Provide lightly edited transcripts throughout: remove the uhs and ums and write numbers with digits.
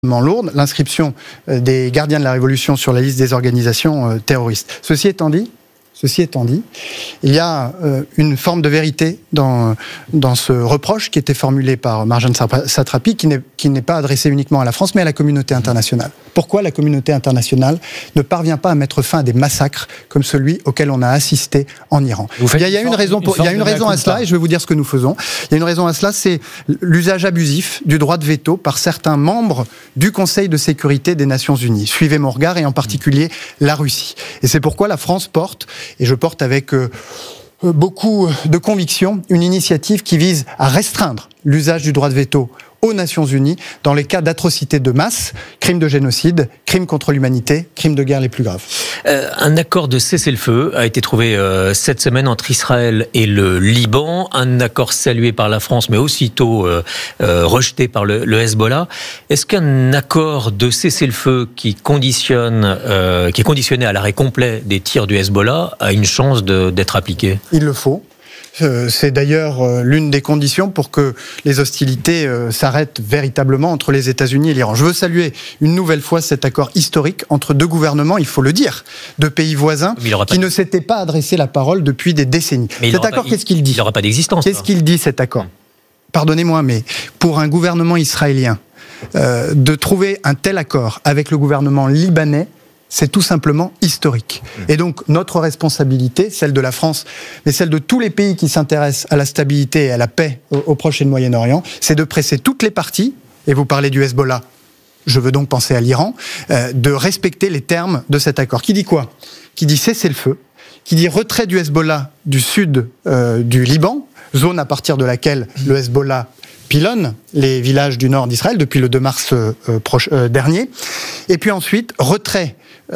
lourde, l'inscription des gardiens de la Révolution sur la liste des organisations terroristes. Ceci étant dit, il y a une forme de vérité dans ce reproche qui était formulé par Marjane Satrapi, qui n'est pas adressé uniquement à la France, mais à la communauté internationale. Pourquoi la communauté internationale ne parvient pas à mettre fin à des massacres comme celui auquel on a assisté en Iran ? Il y a une raison à cela, et je vais vous dire ce que nous faisons. Il y a une raison à cela, c'est l'usage abusif du droit de veto par certains membres du Conseil de sécurité des Nations Unies. Suivez mon regard, et en particulier la Russie. Et c'est pourquoi la France porte, et je porte avec beaucoup de conviction, une initiative qui vise à restreindre l'usage du droit de veto aux Nations Unies dans les cas d'atrocités de masse, crimes de génocide, crimes contre l'humanité, crimes de guerre les plus graves. Un accord de cessez-le-feu a été trouvé cette semaine entre Israël et le Liban, un accord salué par la France mais aussitôt rejeté par le Hezbollah. Est-ce qu'un accord de cessez-le-feu qui est conditionné à l'arrêt complet des tirs du Hezbollah a une chance d'être appliqué ? Il le faut. C'est d'ailleurs l'une des conditions pour que les hostilités s'arrêtent véritablement entre les États-Unis et l'Iran. Je veux saluer une nouvelle fois cet accord historique entre deux gouvernements, il faut le dire, de pays voisins qui ne s'étaient pas adressé la parole depuis des décennies. Cet accord, qu'est-ce qu'il dit ? Il n'aura pas d'existence. Qu'est-ce qu'il dit, cet accord ? Pardonnez-moi, mais pour un gouvernement israélien, de trouver un tel accord avec le gouvernement libanais, c'est tout simplement historique. Et donc, notre responsabilité, celle de la France, mais celle de tous les pays qui s'intéressent à la stabilité et à la paix au Proche et le Moyen-Orient, c'est de presser toutes les parties, et vous parlez du Hezbollah, je veux donc penser à l'Iran, de respecter les termes de cet accord. Qui dit quoi ? Qui dit cessez-le-feu, qui dit retrait du Hezbollah du sud du Liban, zone à partir de laquelle le Hezbollah pilonne les villages du nord d'Israël depuis le 2 mars dernier, et puis ensuite retrait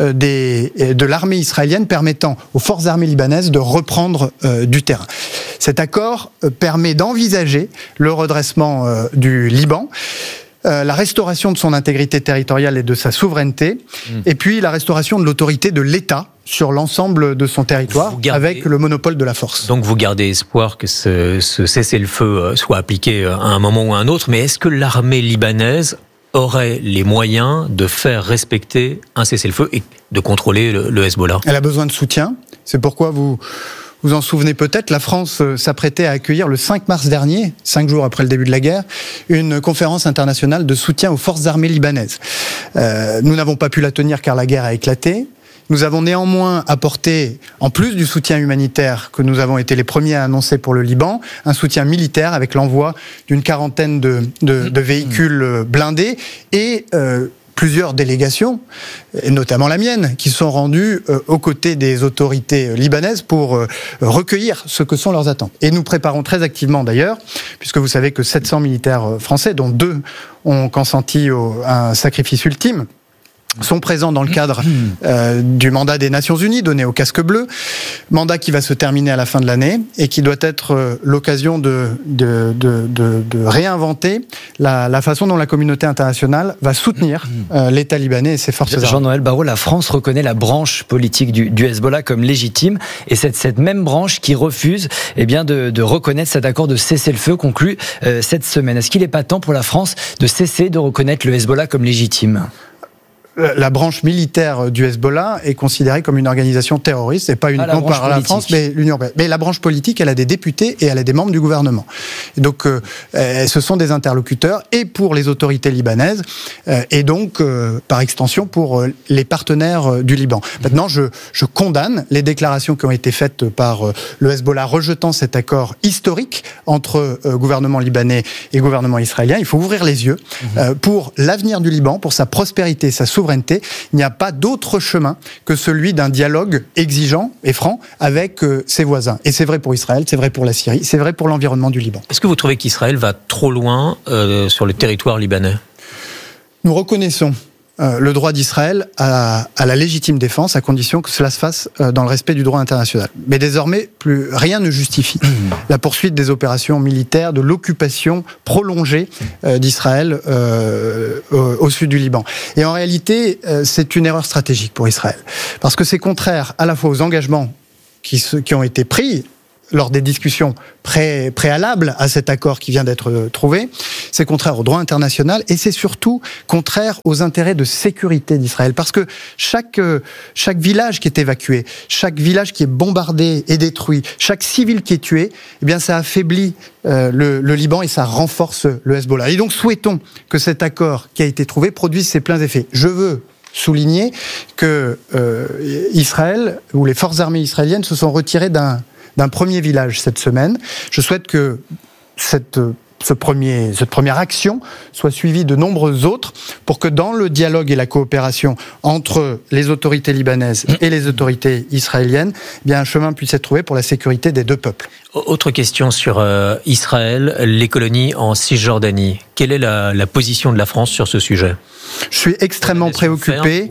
de l'armée israélienne permettant aux forces armées libanaises de reprendre du terrain. Cet accord permet d'envisager le redressement du Liban, la restauration de son intégrité territoriale et de sa souveraineté, et puis la restauration de l'autorité de l'État sur l'ensemble de son territoire, avec le monopole de la force. Donc vous gardez espoir que ce cessez-le-feu soit appliqué à un moment ou à un autre, mais est-ce que l'armée libanaise aurait les moyens de faire respecter un cessez-le-feu et de contrôler le Hezbollah ? Elle a besoin de soutien. C'est pourquoi vous en souvenez peut-être, la France s'apprêtait à accueillir le 5 mars dernier, 5 jours après le début de la guerre, une conférence internationale de soutien aux forces armées libanaises. Nous n'avons pas pu la tenir car la guerre a éclaté. Nous avons néanmoins apporté, en plus du soutien humanitaire que nous avons été les premiers à annoncer pour le Liban, un soutien militaire avec l'envoi d'une quarantaine de véhicules blindés et plusieurs délégations, et notamment la mienne, qui sont rendues aux côtés des autorités libanaises pour recueillir ce que sont leurs attentes. Et nous préparons très activement d'ailleurs, puisque vous savez que 700 militaires français, dont 2 ont consenti à un sacrifice ultime, sont présents dans le cadre du mandat des Nations Unies donné au casque bleu, mandat qui va se terminer à la fin de l'année et qui doit être l'occasion de réinventer la façon dont la communauté internationale va soutenir l'État libanais et ses forces armées. Jean-Noël Barrot, la France reconnaît la branche politique du Hezbollah comme légitime, et cette même branche qui refuse de reconnaître cet accord de cessez-le-feu conclu cette semaine. Est-ce qu'il n'est pas temps pour la France de cesser de reconnaître le Hezbollah comme légitime ? La branche militaire du Hezbollah est considérée comme une organisation terroriste, et pas uniquement par la France, mais l'Union européenne. Mais la branche politique, elle a des députés et elle a des membres du gouvernement. Et donc, ce sont des interlocuteurs, et pour les autorités libanaises, et donc, par extension, pour les partenaires du Liban. Maintenant, je condamne les déclarations qui ont été faites par le Hezbollah rejetant cet accord historique entre gouvernement libanais et gouvernement israélien. Il faut ouvrir les yeux pour l'avenir du Liban, pour sa prospérité et sa souveraineté. Il n'y a pas d'autre chemin que celui d'un dialogue exigeant et franc avec ses voisins. Et c'est vrai pour Israël, c'est vrai pour la Syrie, c'est vrai pour l'environnement du Liban. Est-ce que vous trouvez qu'Israël va trop loin sur le territoire libanais ? Nous reconnaissons le droit d'Israël à la légitime défense, à condition que cela se fasse dans le respect du droit international. Mais désormais, rien ne justifie la poursuite des opérations militaires, de l'occupation prolongée d'Israël au sud du Liban. Et en réalité, c'est une erreur stratégique pour Israël, parce que c'est contraire à la fois aux engagements qui ont été pris lors des discussions préalables à cet accord qui vient d'être trouvé. C'est contraire au droit international et c'est surtout contraire aux intérêts de sécurité d'Israël. Parce que chaque village qui est évacué, chaque village qui est bombardé et détruit, chaque civil qui est tué, eh bien ça affaiblit le Liban et ça renforce le Hezbollah. Et donc souhaitons que cet accord qui a été trouvé produise ses pleins effets. Je veux souligner que Israël, ou les forces armées israéliennes, se sont retirées d'un premier village cette semaine. Je souhaite que cette première action soit suivie de nombreuses autres pour que dans le dialogue et la coopération entre les autorités libanaises et les autorités israéliennes, eh bien un chemin puisse être trouvé pour la sécurité des deux peuples. Autre question sur Israël, les colonies en Cisjordanie. Quelle est la position de la France sur ce sujet ? Je suis extrêmement préoccupé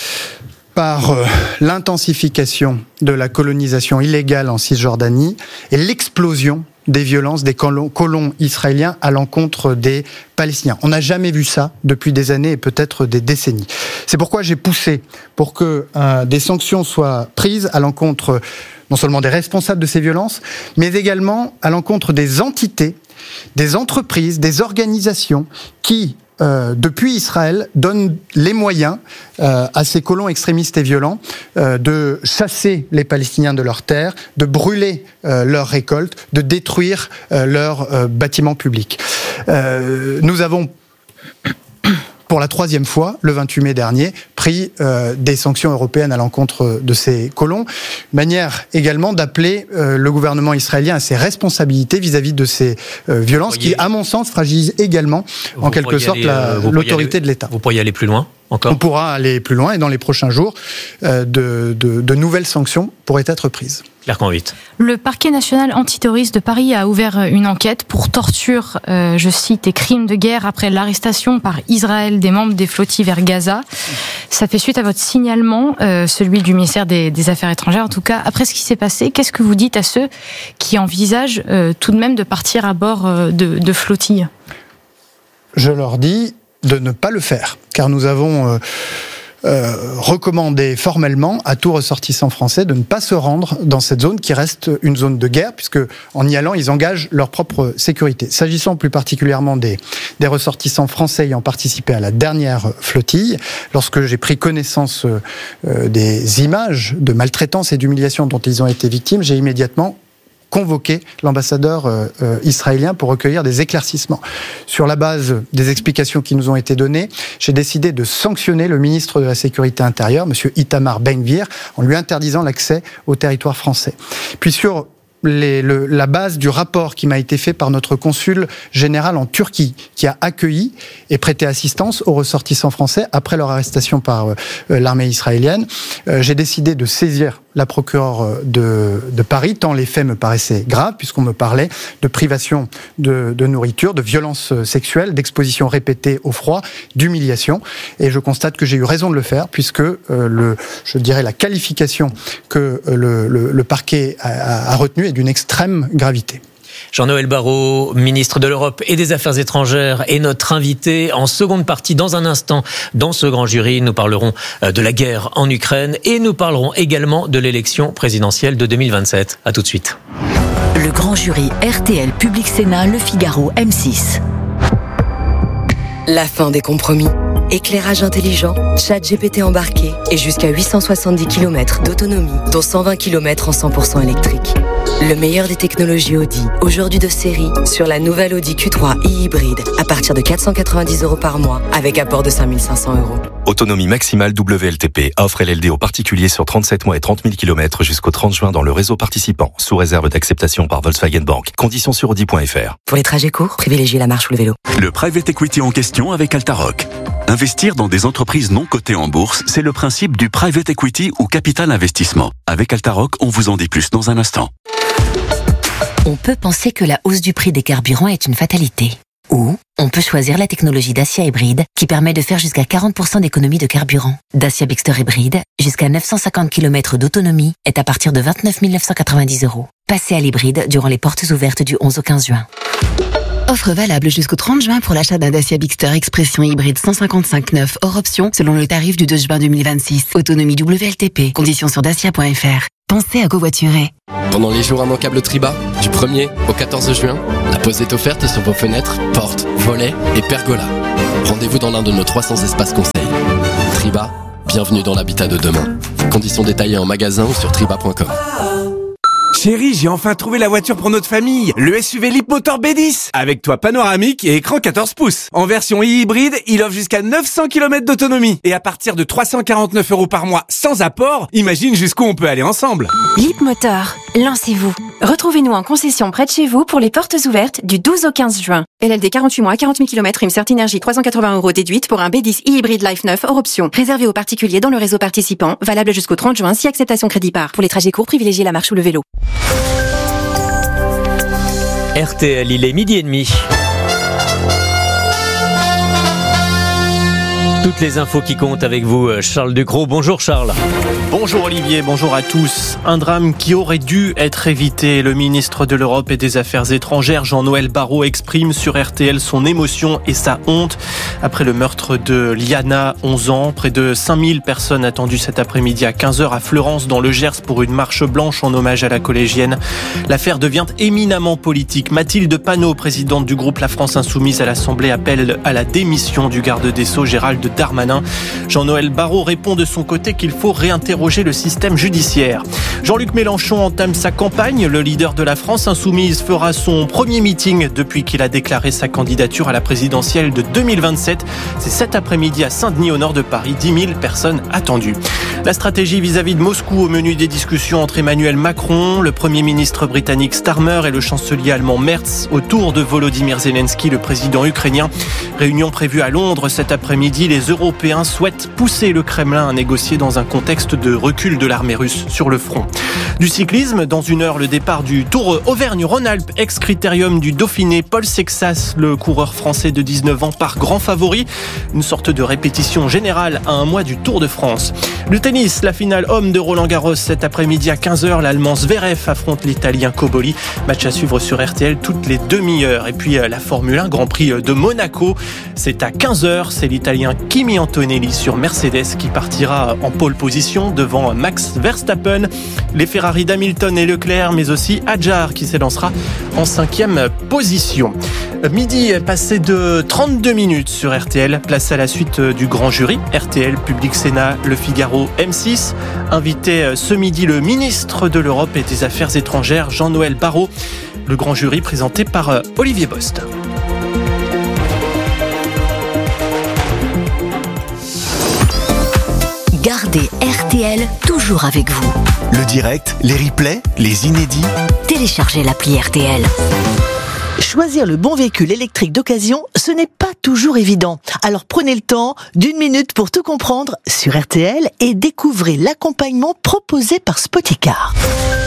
par l'intensification de la colonisation illégale en Cisjordanie et l'explosion des violences des colons israéliens à l'encontre des Palestiniens. On n'a jamais vu ça depuis des années et peut-être des décennies. C'est pourquoi j'ai poussé pour que des sanctions soient prises à l'encontre non seulement des responsables de ces violences, mais également à l'encontre des entités, des entreprises, des organisations qui, depuis Israël, donnent les moyens à ces colons extrémistes et violents de chasser les Palestiniens de leurs terres, de brûler leurs récoltes, de détruire leurs bâtiments publics. Nous avons, pour la 3e fois, le 28 mai dernier, pris des sanctions européennes à l'encontre de ces colons. Manière également d'appeler le gouvernement israélien à ses responsabilités vis-à-vis de ces violences qui, à mon sens, fragilisent également, en quelque sorte, l'autorité de l'État. Vous pourriez aller plus loin encore ? On pourra aller plus loin et dans les prochains jours, de nouvelles sanctions pourraient être prises. Claire Convite. Le parquet national antiterroriste de Paris a ouvert une enquête pour torture, je cite, et crimes de guerre après l'arrestation par Israël des membres des flottilles vers Gaza. Ça fait suite à votre signalement, celui du ministère des Affaires étrangères. En tout cas, après ce qui s'est passé, qu'est-ce que vous dites à ceux qui envisagent tout de même de partir à bord de flottilles ? Je leur dis de ne pas le faire, car nous avons recommandé formellement à tout ressortissant français de ne pas se rendre dans cette zone qui reste une zone de guerre, puisque en y allant, ils engagent leur propre sécurité. S'agissant plus particulièrement des ressortissants français ayant participé à la dernière flottille, lorsque j'ai pris connaissance des images de maltraitance et d'humiliation dont ils ont été victimes, j'ai immédiatement convoqué l'ambassadeur israélien pour recueillir des éclaircissements. Sur la base des explications qui nous ont été données, j'ai décidé de sanctionner le ministre de la Sécurité intérieure, M. Itamar Ben-Gvir, en lui interdisant l'accès au territoire français. Puis sur la base du rapport qui m'a été fait par notre consul général en Turquie, qui a accueilli et prêté assistance aux ressortissants français après leur arrestation par l'armée israélienne, j'ai décidé de saisir la procureure de Paris, tant les faits me paraissaient graves, puisqu'on me parlait de privation de nourriture, de violences sexuelles, d'exposition répétée au froid, d'humiliation. Et je constate que j'ai eu raison de le faire, puisque la qualification que le parquet a retenue est d'une extrême gravité. Jean-Noël Barrot, ministre de l'Europe et des Affaires étrangères, est notre invité en seconde partie. Dans un instant, dans ce grand jury, nous parlerons de la guerre en Ukraine et nous parlerons également de l'élection présidentielle de 2027. À tout de suite. Le grand jury RTL Public Sénat, Le Figaro, M6. La fin des compromis. Éclairage intelligent, ChatGPT embarqué et jusqu'à 870 km d'autonomie, dont 120 km en 100% électrique. Le meilleur des technologies Audi, aujourd'hui de série, sur la nouvelle Audi Q3 e-hybride, à partir de 490 € par mois, avec apport de 5 500 €. Autonomie maximale WLTP, offre LLD aux particuliers sur 37 mois et 30 000 km jusqu'au 30 juin dans le réseau participant, sous réserve d'acceptation par Volkswagen Bank. Conditions sur Audi.fr. Pour les trajets courts, privilégiez la marche ou le vélo. Le private equity en question avec Altaroc. Investir dans des entreprises non cotées en bourse, c'est le principe du private equity ou capital investissement. Avec Altaroc, on vous en dit plus dans un instant. On peut penser que la hausse du prix des carburants est une fatalité. Ou on peut choisir la technologie Dacia Hybride qui permet de faire jusqu'à 40% d'économie de carburant. Dacia Bigster Hybride, jusqu'à 950 km d'autonomie, est à partir de 29 990 €. Passez à l'hybride durant les portes ouvertes du 11 au 15 juin. Offre valable jusqu'au 30 juin pour l'achat d'un Dacia Bigster Expression hybride 155/9 hors option selon le tarif du 2 juin 2026. Autonomie WLTP. Conditions sur dacia.fr. pensez à covoiturer. Pendant les jours immanquables Triba, du 1er au 14 juin, la pose est offerte sur vos fenêtres, portes, volets et pergolas. Rendez-vous dans l'un de nos 300 espaces conseils. Triba, bienvenue dans l'habitat de demain. Conditions détaillées en magasin ou sur triba.com. Chérie, j'ai enfin trouvé la voiture pour notre famille. Le SUV Leapmotor B10. Avec toit panoramique et écran 14 pouces. En version hybride, il offre jusqu'à 900 km d'autonomie. Et à partir de 349 € par mois sans apport, imagine jusqu'où on peut aller ensemble. Leapmotor, lancez-vous. Retrouvez-nous en concession près de chez vous pour les portes ouvertes du 12 au 15 juin. LLD 48 mois, 40 000 km, une Certinergie 380 € déduite pour un B10 hybride Life 9 hors option. Réservé aux particuliers dans le réseau participant, valable jusqu'au 30 juin si acceptation crédit par. Pour les trajets courts, privilégiez la marche ou le vélo. RTL, il est 12h30. Toutes les infos qui comptent avec vous, Charles Ducrot. Bonjour Charles. Bonjour Olivier, bonjour à tous. Un drame qui aurait dû être évité. Le ministre de l'Europe et des Affaires étrangères, Jean-Noël Barrot, exprime sur RTL son émotion et sa honte après le meurtre de Liana, 11 ans. Près de 5000 personnes attendues cet après-midi à 15h à Fleurance, dans le Gers, pour une marche blanche en hommage à la collégienne. L'affaire devient éminemment politique. Mathilde Panot, présidente du groupe La France Insoumise à l'Assemblée, appelle à la démission du garde des Sceaux, Gérald Darmanin. Jean-Noël Barrot répond de son côté qu'il faut réinterroger le système judiciaire. Jean-Luc Mélenchon entame sa campagne. Le leader de la France Insoumise fera son premier meeting depuis qu'il a déclaré sa candidature à la présidentielle de 2027. C'est cet après-midi à Saint-Denis, au nord de Paris. 10 000 personnes attendues. La stratégie vis-à-vis de Moscou au menu des discussions entre Emmanuel Macron, le Premier ministre britannique Starmer et le chancelier allemand Merz autour de Volodymyr Zelensky, le président ukrainien. Réunion prévue à Londres cet après-midi. Les Européens souhaitent pousser le Kremlin à négocier dans un contexte de recul de l'armée russe sur le front. Du cyclisme, dans une heure, le départ du Tour Auvergne-Rhône-Alpes, ex-critérium du Dauphiné. Paul Sexas, le coureur français de 19 ans, part grand favori. Une sorte de répétition générale à un mois du Tour de France. Le tennis, la finale homme de Roland-Garros cet après-midi à 15h. L'Allemand Zverev affronte l'Italien Cobolli. Match à suivre sur RTL toutes les demi-heures. Et puis la Formule 1 Grand Prix de Monaco. C'est à 15h. C'est l'Italien Kimi Antonelli sur Mercedes qui partira en pole position devant Max Verstappen. Les Ferrari d'Hamilton et Leclerc, mais aussi Hadjar qui s'élancera en 5e position. Midi passé de 32 minutes sur RTL. Place à la suite du grand jury. RTL, Public Sénat, Le Figaro, M6. Invité ce midi le ministre de l'Europe et des Affaires étrangères, Jean-Noël Barrot. Le grand jury présenté par Olivier Bost. Gardez RTL toujours avec vous. Le direct, les replays, les inédits. Téléchargez l'appli RTL. Choisir le bon véhicule électrique d'occasion, ce n'est pas toujours évident. Alors prenez le temps d'1 minute pour tout comprendre sur RTL et découvrez l'accompagnement proposé par Spoticar.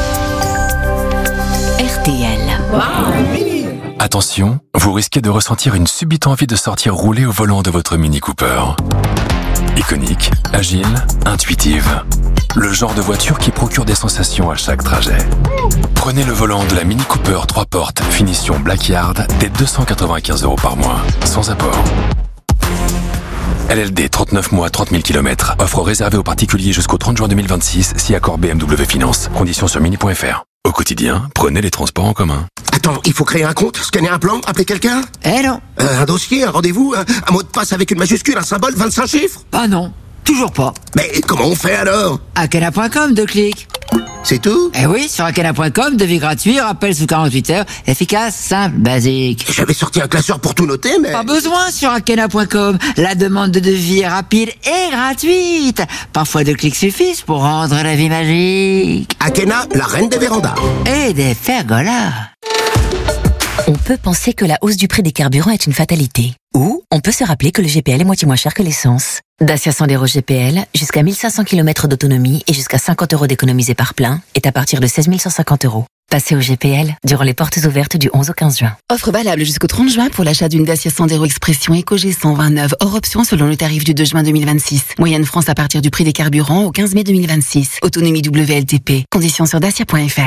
RTL. Attention, vous risquez de ressentir une subite envie de sortir rouler au volant de votre Mini Cooper. Iconique, agile, intuitive. Le genre de voiture qui procure des sensations à chaque trajet. Prenez le volant de la Mini Cooper 3 portes, finition Blackyard, dès 295 € par mois, sans apport. LLD 39 mois, 30 000 km. Offre réservée aux particuliers jusqu'au 30 juin 2026, si accord BMW Finance. Conditions sur mini.fr. Au quotidien, prenez les transports en commun. Attends, il faut créer un compte, scanner un plan, appeler quelqu'un ? Non. Un dossier, un rendez-vous, un mot de passe avec une majuscule, un symbole, 25 chiffres ? Ah non, toujours pas. Mais comment on fait alors ? Akena.com, 2 clics. C'est tout ? Eh oui, sur Akena.com, devis gratuit, rappel sous 48 heures, efficace, simple, basique. J'avais sorti un classeur pour tout noter, mais... Pas besoin sur Akena.com. La demande de devis est rapide et gratuite. Parfois 2 clics suffisent pour rendre la vie magique. Akena, la reine des vérandas. Et des pergolas. On peut penser que la hausse du prix des carburants est une fatalité. Ou on peut se rappeler que le GPL est moitié moins cher que l'essence. Dacia Sandero GPL, jusqu'à 1500 km d'autonomie et jusqu'à 50 € d'économisés par plein, est à partir de 16 150 €. Passez au GPL durant les portes ouvertes du 11 au 15 juin. Offre valable jusqu'au 30 juin pour l'achat d'une Dacia Sandero Expression EcoG 129 hors option selon le tarif du 2 juin 2026. Moyenne France à partir du prix des carburants au 15 mai 2026. Autonomie WLTP. Conditions sur dacia.fr.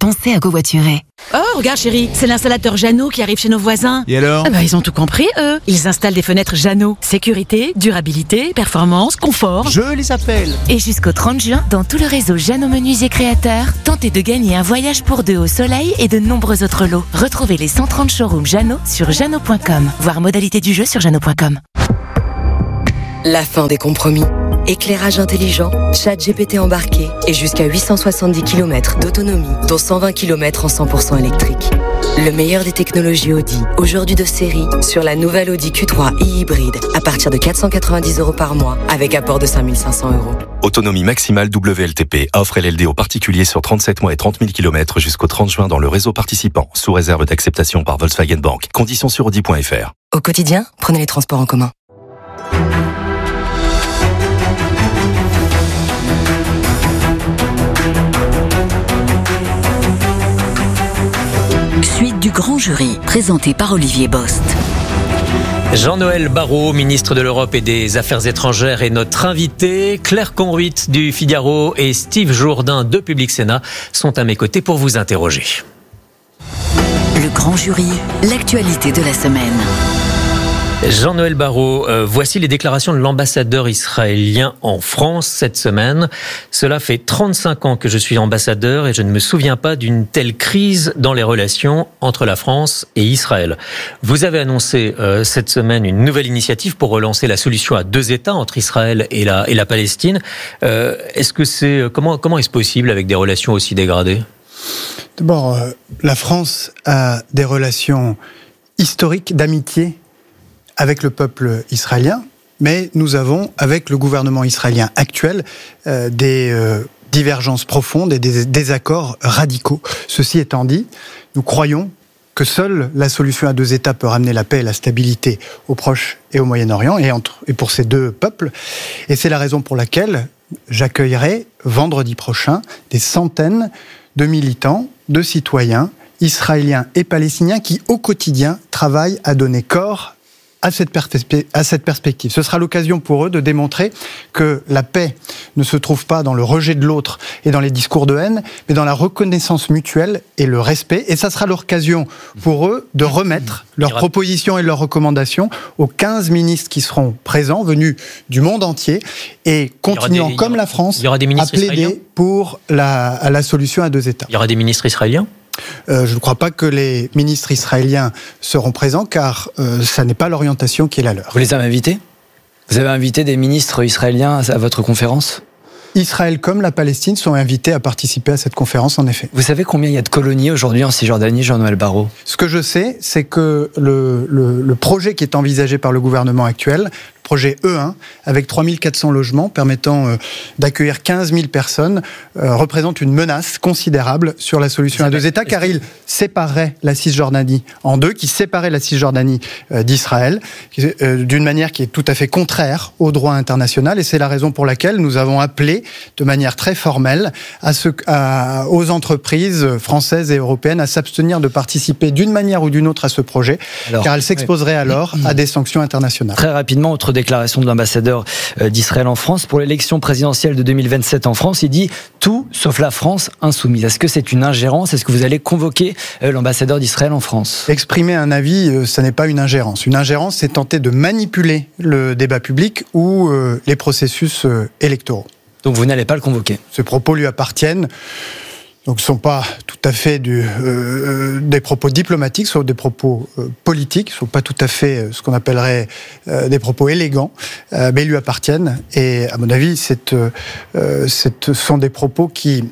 pensez à covoiturer. Oh, regarde chérie, c'est l'installateur Jeannot qui arrive chez nos voisins. Et alors ? Ils ont tout compris, eux. Ils installent des fenêtres Jeannot. Sécurité, durabilité, performance, confort. Je les appelle. Et jusqu'au 30 juin, dans tout le réseau Jeannot Menuisier Créateurs, tentez de gagner un voyage pour deux au soleil et de nombreux autres lots. Retrouvez les 130 showrooms Jeannot sur jeannot.com. Voir modalité du jeu sur jeannot.com. La fin des compromis. Éclairage intelligent, ChatGPT embarqué et jusqu'à 870 km d'autonomie, dont 120 km en 100% électrique. Le meilleur des technologies Audi, aujourd'hui de série, sur la nouvelle Audi Q3 e-hybride, à partir de 490 € par mois, avec apport de 5 500 €. Autonomie maximale WLTP. Offre LLD aux particuliers sur 37 mois et 30 000 km jusqu'au 30 juin dans le réseau participant, sous réserve d'acceptation par Volkswagen Bank. Conditions sur Audi.fr. Au quotidien, prenez les transports en commun. Suite du grand jury, présenté par Olivier Bost. Jean-Noël Barrot, ministre de l'Europe et des Affaires étrangères, est notre invité. Claire Conruit du Figaro et Steve Jourdain de Public Sénat sont à mes côtés pour vous interroger. Le grand jury, l'actualité de la semaine. Jean-Noël Barrot, voici les déclarations de l'ambassadeur israélien en France cette semaine. Cela fait 35 ans que je suis ambassadeur et je ne me souviens pas d'une telle crise dans les relations entre la France et Israël. Vous avez annoncé cette semaine une nouvelle initiative pour relancer la solution à deux États entre Israël et la Palestine. Comment est-ce possible avec des relations aussi dégradées ? D'abord, la France a des relations historiques d'amitié avec le peuple israélien, mais nous avons, avec le gouvernement israélien actuel, des divergences profondes et des désaccords radicaux. Ceci étant dit, nous croyons que seule la solution à deux États peut ramener la paix et la stabilité au Proche et au Moyen-Orient, et pour ces deux peuples. Et c'est la raison pour laquelle j'accueillerai vendredi prochain des centaines de militants, de citoyens israéliens et palestiniens qui, au quotidien, travaillent à donner corps à cette perspective. Ce sera l'occasion pour eux de démontrer que la paix ne se trouve pas dans le rejet de l'autre et dans les discours de haine, mais dans la reconnaissance mutuelle et le respect. Et ça sera l'occasion pour eux de remettre leurs propositions et leurs recommandations aux 15 ministres qui seront présents, venus du monde entier, et continuant comme la France à plaider pour la solution à deux États. Il y aura des ministres israéliens ? Je ne crois pas que les ministres israéliens seront présents, car ça n'est pas l'orientation qui est la leur. Vous les avez invités ? Vous avez invité des ministres israéliens à votre conférence ? Israël comme la Palestine sont invités à participer à cette conférence, en effet. Vous savez combien il y a de colonies aujourd'hui en Cisjordanie, Jean-Noël Barrot ? Ce que je sais, c'est que le projet qui est envisagé par le gouvernement actuel, projet E1, avec 3400 logements permettant d'accueillir 15 000 personnes, représente une menace considérable sur la solution à deux États, car il séparerait la Cisjordanie en deux, qui séparait la Cisjordanie d'Israël, d'une manière qui est tout à fait contraire au droit international, et c'est la raison pour laquelle nous avons appelé de manière très formelle aux entreprises françaises et européennes à s'abstenir de participer d'une manière ou d'une autre à ce projet, car elles s'exposeraient alors à des sanctions internationales. Très rapidement, autre déclaration de l'ambassadeur d'Israël en France. Pour l'élection présidentielle de 2027 en France, il dit tout sauf la France insoumise. Est-ce que c'est une ingérence ? Est-ce que vous allez convoquer l'ambassadeur d'Israël en France ? Exprimer un avis, ça n'est pas une ingérence. Une ingérence, c'est tenter de manipuler le débat public ou les processus électoraux. Donc vous n'allez pas le convoquer ? Ces propos lui appartiennent. Donc ce ne sont pas tout à fait des propos diplomatiques, ce sont des propos politiques, ce ne sont pas tout à fait ce qu'on appellerait des propos élégants, mais ils lui appartiennent. Et à mon avis, ce sont des propos qui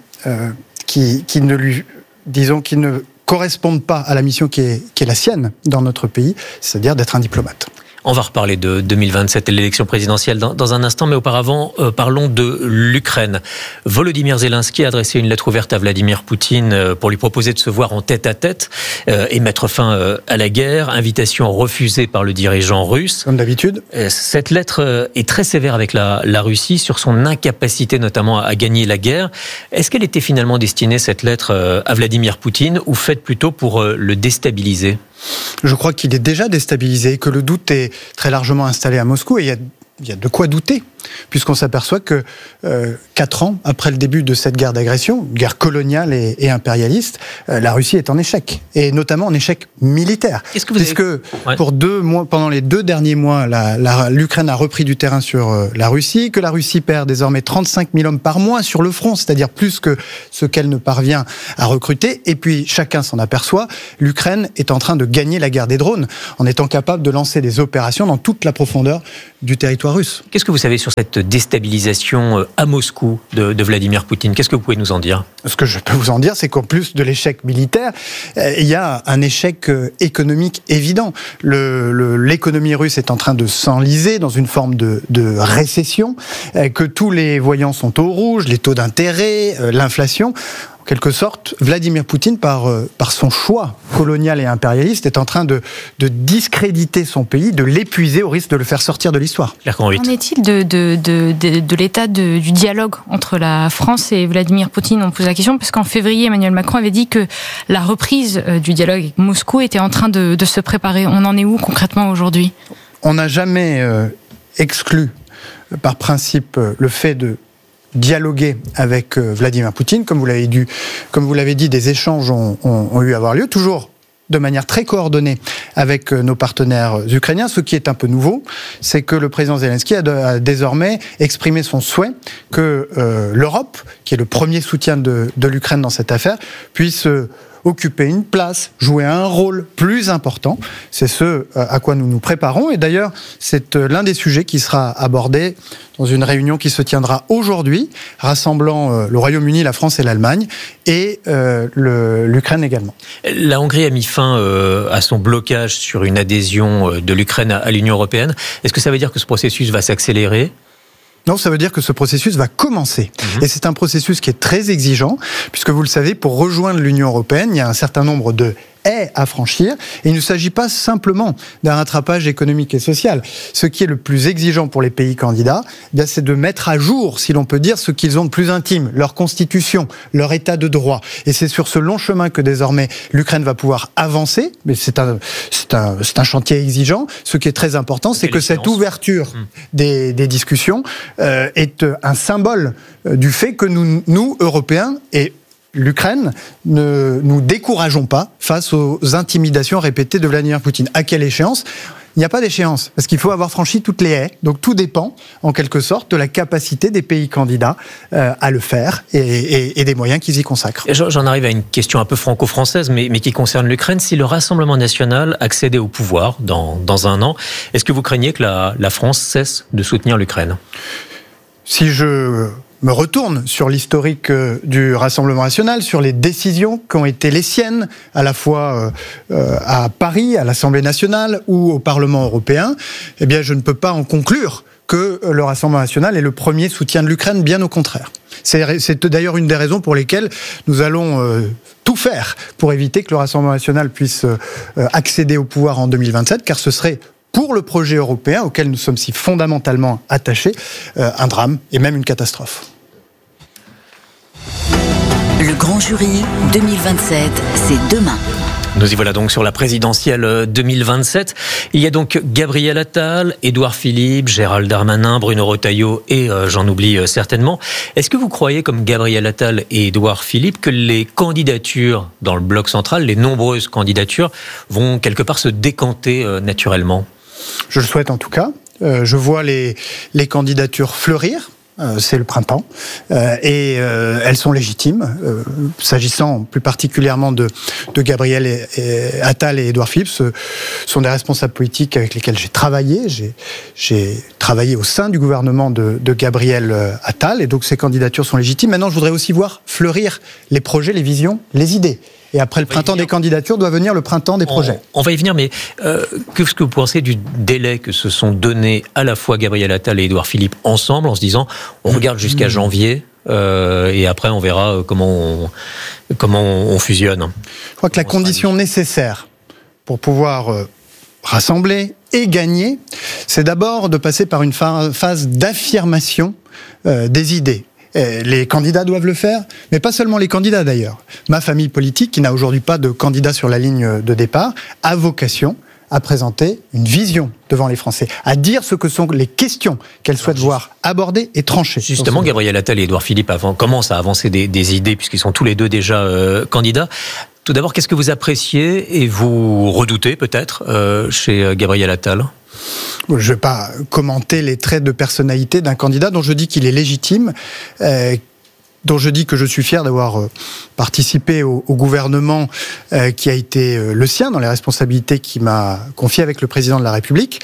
ne correspondent pas à la mission qui est la sienne dans notre pays, c'est-à-dire d'être un diplomate. On va reparler de 2027 et de l'élection présidentielle dans un instant, mais auparavant, parlons de l'Ukraine. Volodymyr Zelensky a adressé une lettre ouverte à Vladimir Poutine pour lui proposer de se voir en tête-à-tête et mettre fin à la guerre. Invitation refusée par le dirigeant russe. Comme d'habitude. Cette lettre est très sévère avec la Russie sur son incapacité notamment à gagner la guerre. Est-ce qu'elle était finalement destinée, cette lettre, à Vladimir Poutine, ou faite plutôt pour le déstabiliser ? Je crois qu'il est déjà déstabilisé, que le doute est très largement installé à Moscou, et il y a de quoi douter. puisqu'on s'aperçoit que 4 ans après le début de cette guerre d'agression, guerre coloniale et impérialiste, la Russie est en échec, et notamment en échec militaire. Puisque pour 2 mois, pendant les 2 derniers mois, l'Ukraine a repris du terrain sur la Russie, que la Russie perd désormais 35 000 hommes par mois sur le front, c'est-à-dire plus que ce qu'elle ne parvient à recruter, et puis chacun s'en aperçoit, l'Ukraine est en train de gagner la guerre des drones, en étant capable de lancer des opérations dans toute la profondeur du territoire russe. Qu'est-ce que vous savez sur cette déstabilisation à Moscou de Vladimir Poutine ? Qu'est-ce que vous pouvez nous en dire ? Ce que je peux vous en dire, c'est qu'en plus de l'échec militaire, il y a un échec économique évident. L'économie russe est en train de s'enliser dans une forme de récession, que tous les voyants sont au rouge, les taux d'intérêt, l'inflation. En quelque sorte, Vladimir Poutine, par son choix colonial et impérialiste, est en train de discréditer son pays, de l'épuiser au risque de le faire sortir de l'histoire. Qu'en est-il de l'état du dialogue entre la France et Vladimir Poutine ? On pose la question parce qu'en février, Emmanuel Macron avait dit que la reprise du dialogue avec Moscou était en train de se préparer. On en est où concrètement aujourd'hui ? On n'a jamais exclu, par principe, le fait de dialoguer avec Vladimir Poutine. Comme vous l'avez dit, des échanges ont eu à avoir lieu, toujours de manière très coordonnée avec nos partenaires ukrainiens. Ce qui est un peu nouveau, c'est que le président Zelensky a désormais exprimé son souhait que l'Europe, qui est le premier soutien de l'Ukraine dans cette affaire, puisse occuper une place, jouer un rôle plus important. C'est ce à quoi nous nous préparons. Et d'ailleurs, c'est l'un des sujets qui sera abordé dans une réunion qui se tiendra aujourd'hui, rassemblant le Royaume-Uni, la France et l'Allemagne, et l'Ukraine également. La Hongrie a mis fin à son blocage sur une adhésion de l'Ukraine à l'Union européenne. Est-ce que ça veut dire que ce processus va s'accélérer ? Non, ça veut dire que ce processus va commencer. Et c'est un processus qui est très exigeant, puisque vous le savez, pour rejoindre l'Union européenne, il y a un certain nombre de haies à franchir. Et il ne s'agit pas simplement d'un rattrapage économique et social. Ce qui est le plus exigeant pour les pays candidats, c'est de mettre à jour, si l'on peut dire, ce qu'ils ont de plus intime, leur constitution, leur état de droit. Et c'est sur ce long chemin que désormais l'Ukraine va pouvoir avancer. Mais c'est un chantier exigeant. Ce qui est très important, c'est que cette ouverture des discussions est un symbole du fait que nous Européens, et l'Ukraine, ne nous décourageons pas face aux intimidations répétées de Vladimir Poutine. À quelle échéance ? Il n'y a pas d'échéance, parce qu'il faut avoir franchi toutes les haies. Donc tout dépend, en quelque sorte, de la capacité des pays candidats à le faire et des moyens qu'ils y consacrent. J'en arrive à une question un peu franco-française, mais qui concerne l'Ukraine. Si le Rassemblement national accédait au pouvoir dans un an, est-ce que vous craignez que la France cesse de soutenir l'Ukraine ? Si je me retourne sur l'historique du Rassemblement national, sur les décisions qui ont été les siennes, à la fois à Paris, à l'Assemblée nationale ou au Parlement européen, eh bien je ne peux pas en conclure que le Rassemblement national est le premier soutien de l'Ukraine, bien au contraire. C'est d'ailleurs une des raisons pour lesquelles nous allons tout faire pour éviter que le Rassemblement national puisse accéder au pouvoir en 2027, car ce serait, pour le projet européen auquel nous sommes si fondamentalement attachés, un drame et même une catastrophe. Le Grand Jury 2027, c'est demain. Nous y voilà donc sur la présidentielle 2027. Il y a donc Gabriel Attal, Édouard Philippe, Gérald Darmanin, Bruno Retailleau et j'en oublie certainement. Est-ce que vous croyez, comme Gabriel Attal et Édouard Philippe, que les candidatures dans le bloc central, les nombreuses candidatures, vont quelque part se décanter naturellement ? Je le souhaite en tout cas. Je vois les candidatures fleurir. C'est le printemps, et elles sont légitimes. S'agissant plus particulièrement de Gabriel Attal et Édouard Philippe, ce sont des responsables politiques avec lesquels j'ai travaillé. J'ai travaillé au sein du gouvernement de Gabriel Attal, et donc ces candidatures sont légitimes. Maintenant, je voudrais aussi voir fleurir les projets, les visions, les idées. Et après le printemps des candidatures doit venir le printemps des projets. On va y venir, mais qu'est-ce que vous pensez du délai que se sont donnés à la fois Gabriel Attal et Édouard Philippe ensemble, en se disant on regarde jusqu'à janvier et après on verra comment on fusionne. Je crois que la condition nécessaire pour pouvoir rassembler et gagner, c'est d'abord de passer par une phase d'affirmation des idées. Les candidats doivent le faire, mais pas seulement les candidats d'ailleurs. Ma famille politique, qui n'a aujourd'hui pas de candidat sur la ligne de départ, a vocation à présenter une vision devant les Français, à dire ce que sont les questions qu'elle souhaite voir abordées et tranchées. Justement, Gabriel Attal et Édouard Philippe commencent à avancer des idées, puisqu'ils sont tous les deux déjà candidats. Tout d'abord, qu'est-ce que vous appréciez et vous redoutez peut-être chez Gabriel Attal ? Je ne vais pas commenter les traits de personnalité d'un candidat dont je dis qu'il est légitime, dont je dis que je suis fier d'avoir participé au gouvernement qui a été le sien dans les responsabilités qu'il m'a confiées avec le président de la République.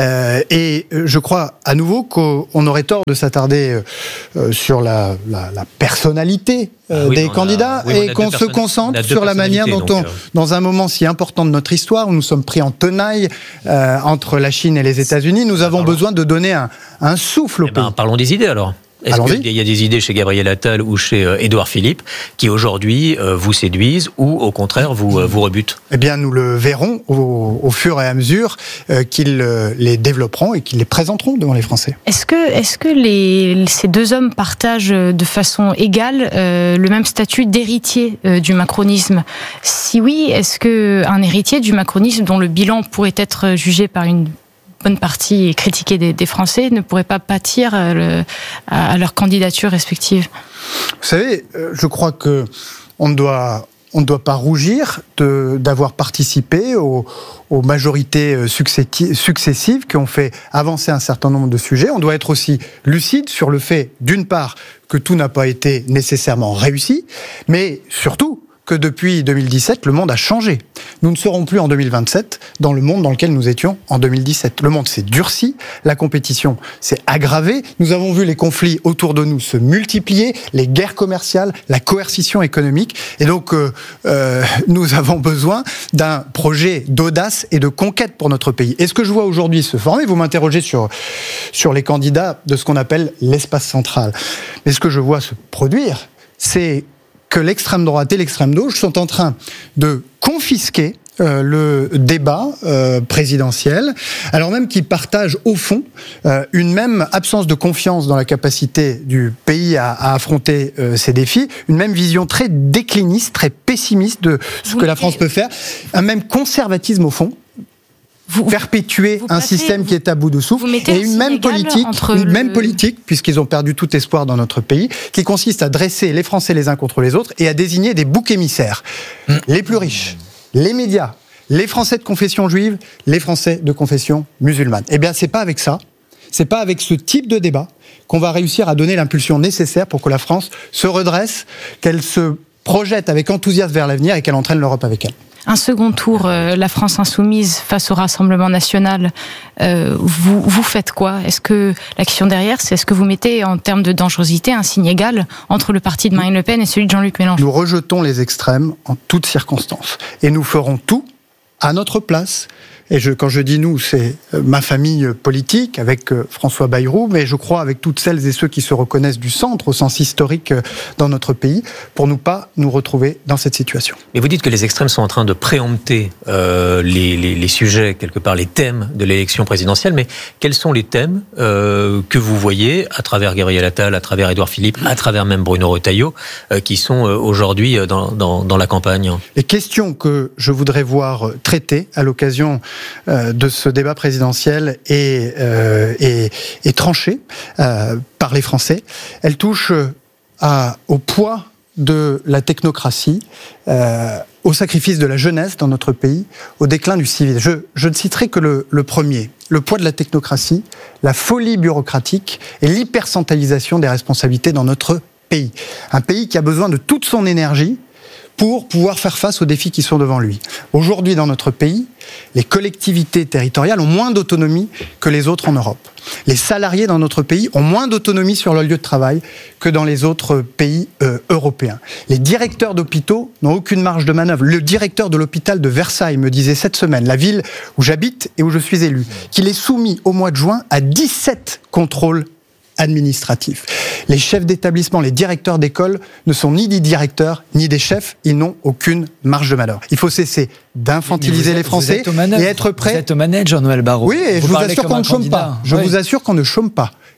Et je crois à nouveau qu'on aurait tort de s'attarder sur la personnalité des candidats et qu'on se concentre sur la manière dont dans un moment si important de notre histoire, où nous sommes pris en tenaille entre la Chine et les États-Unis, nous avons besoin de donner un souffle au pays. Parlons des idées alors. Est-ce qu'il y a des idées chez Gabriel Attal ou chez Édouard Philippe qui aujourd'hui vous séduisent ou au contraire vous rebutent ? Eh bien, nous le verrons au fur et à mesure qu'ils les développeront et qu'ils les présenteront devant les Français. Est-ce que ces deux hommes partagent de façon égale le même statut d'héritier du macronisme ? Si oui, est-ce qu'un héritier du macronisme dont le bilan pourrait être jugé par une bonne partie et critiquée des Français ne pourrait pas pâtir à leur candidature respective ? Vous savez, je crois que on ne doit pas rougir d'avoir participé aux majorités successives qui ont fait avancer un certain nombre de sujets. On doit être aussi lucide sur le fait, d'une part, que tout n'a pas été nécessairement réussi, mais surtout que depuis 2017, le monde a changé. Nous ne serons plus en 2027 dans le monde dans lequel nous étions en 2017. Le monde s'est durci, la compétition s'est aggravée, nous avons vu les conflits autour de nous se multiplier, les guerres commerciales, la coercition économique, et donc nous avons besoin d'un projet d'audace et de conquête pour notre pays. Et ce que je vois aujourd'hui se former, vous m'interrogez sur les candidats de ce qu'on appelle l'espace central, mais ce que je vois se produire, c'est que l'extrême droite et l'extrême gauche sont en train de confisquer le débat présidentiel, alors même qu'ils partagent au fond une même absence de confiance dans la capacité du pays à affronter ces défis, une même vision très décliniste, très pessimiste de ce que la France peut faire, un même conservatisme au fond, perpétuer un système qui est à bout de souffle, et une même politique, puisqu'ils ont perdu tout espoir dans notre pays, qui consiste à dresser les Français les uns contre les autres et à désigner des boucs émissaires. Les plus riches, les médias, les Français de confession juive, les Français de confession musulmane. Eh bien, c'est pas avec ça, c'est pas avec ce type de débat qu'on va réussir à donner l'impulsion nécessaire pour que la France se redresse, qu'elle se projette avec enthousiasme vers l'avenir et qu'elle entraîne l'Europe avec elle. Un second tour, la France insoumise face au Rassemblement national, vous faites quoi ? Est-ce que la question derrière, c'est est-ce que vous mettez en termes de dangerosité un signe égal entre le parti de Marine Le Pen et celui de Jean-Luc Mélenchon ? Nous rejetons les extrêmes en toutes circonstances et nous ferons tout à notre place. Et quand je dis nous, c'est ma famille politique avec François Bayrou, mais je crois avec toutes celles et ceux qui se reconnaissent du centre au sens historique dans notre pays, pour ne pas nous retrouver dans cette situation. Mais vous dites que les extrêmes sont en train de préempter les sujets, quelque part les thèmes de l'élection présidentielle, mais quels sont les thèmes que vous voyez à travers Gabriel Attal, à travers Édouard Philippe, à travers même Bruno Retailleau, qui sont aujourd'hui dans la campagne ? Les questions que je voudrais voir traitées à l'occasion de ce débat présidentiel est tranchée par les Français. Elle touche au poids de la technocratie, au sacrifice de la jeunesse dans notre pays, au déclin du civil. Je ne citerai que le premier, le poids de la technocratie, la folie bureaucratique et l'hypercentralisation des responsabilités dans notre pays. Un pays qui a besoin de toute son énergie pour pouvoir faire face aux défis qui sont devant lui. Aujourd'hui, dans notre pays, les collectivités territoriales ont moins d'autonomie que les autres en Europe. Les salariés dans notre pays ont moins d'autonomie sur leur lieu de travail que dans les autres pays européens. Les directeurs d'hôpitaux n'ont aucune marge de manœuvre. Le directeur de l'hôpital de Versailles me disait cette semaine, la ville où j'habite et où je suis élu, qu'il est soumis au mois de juin à 17 contrôles administratifs. Les chefs d'établissement, les directeurs d'école ne sont ni des directeurs ni des chefs, ils n'ont aucune marge de manœuvre. Il faut cesser d'infantiliser les Français et être prêt. Vous êtes aux manettes, Jean-Noël Barrot. Oui, et je vous assure qu'on ne chôme pas. Je vous assure qu'on ne chôme pas.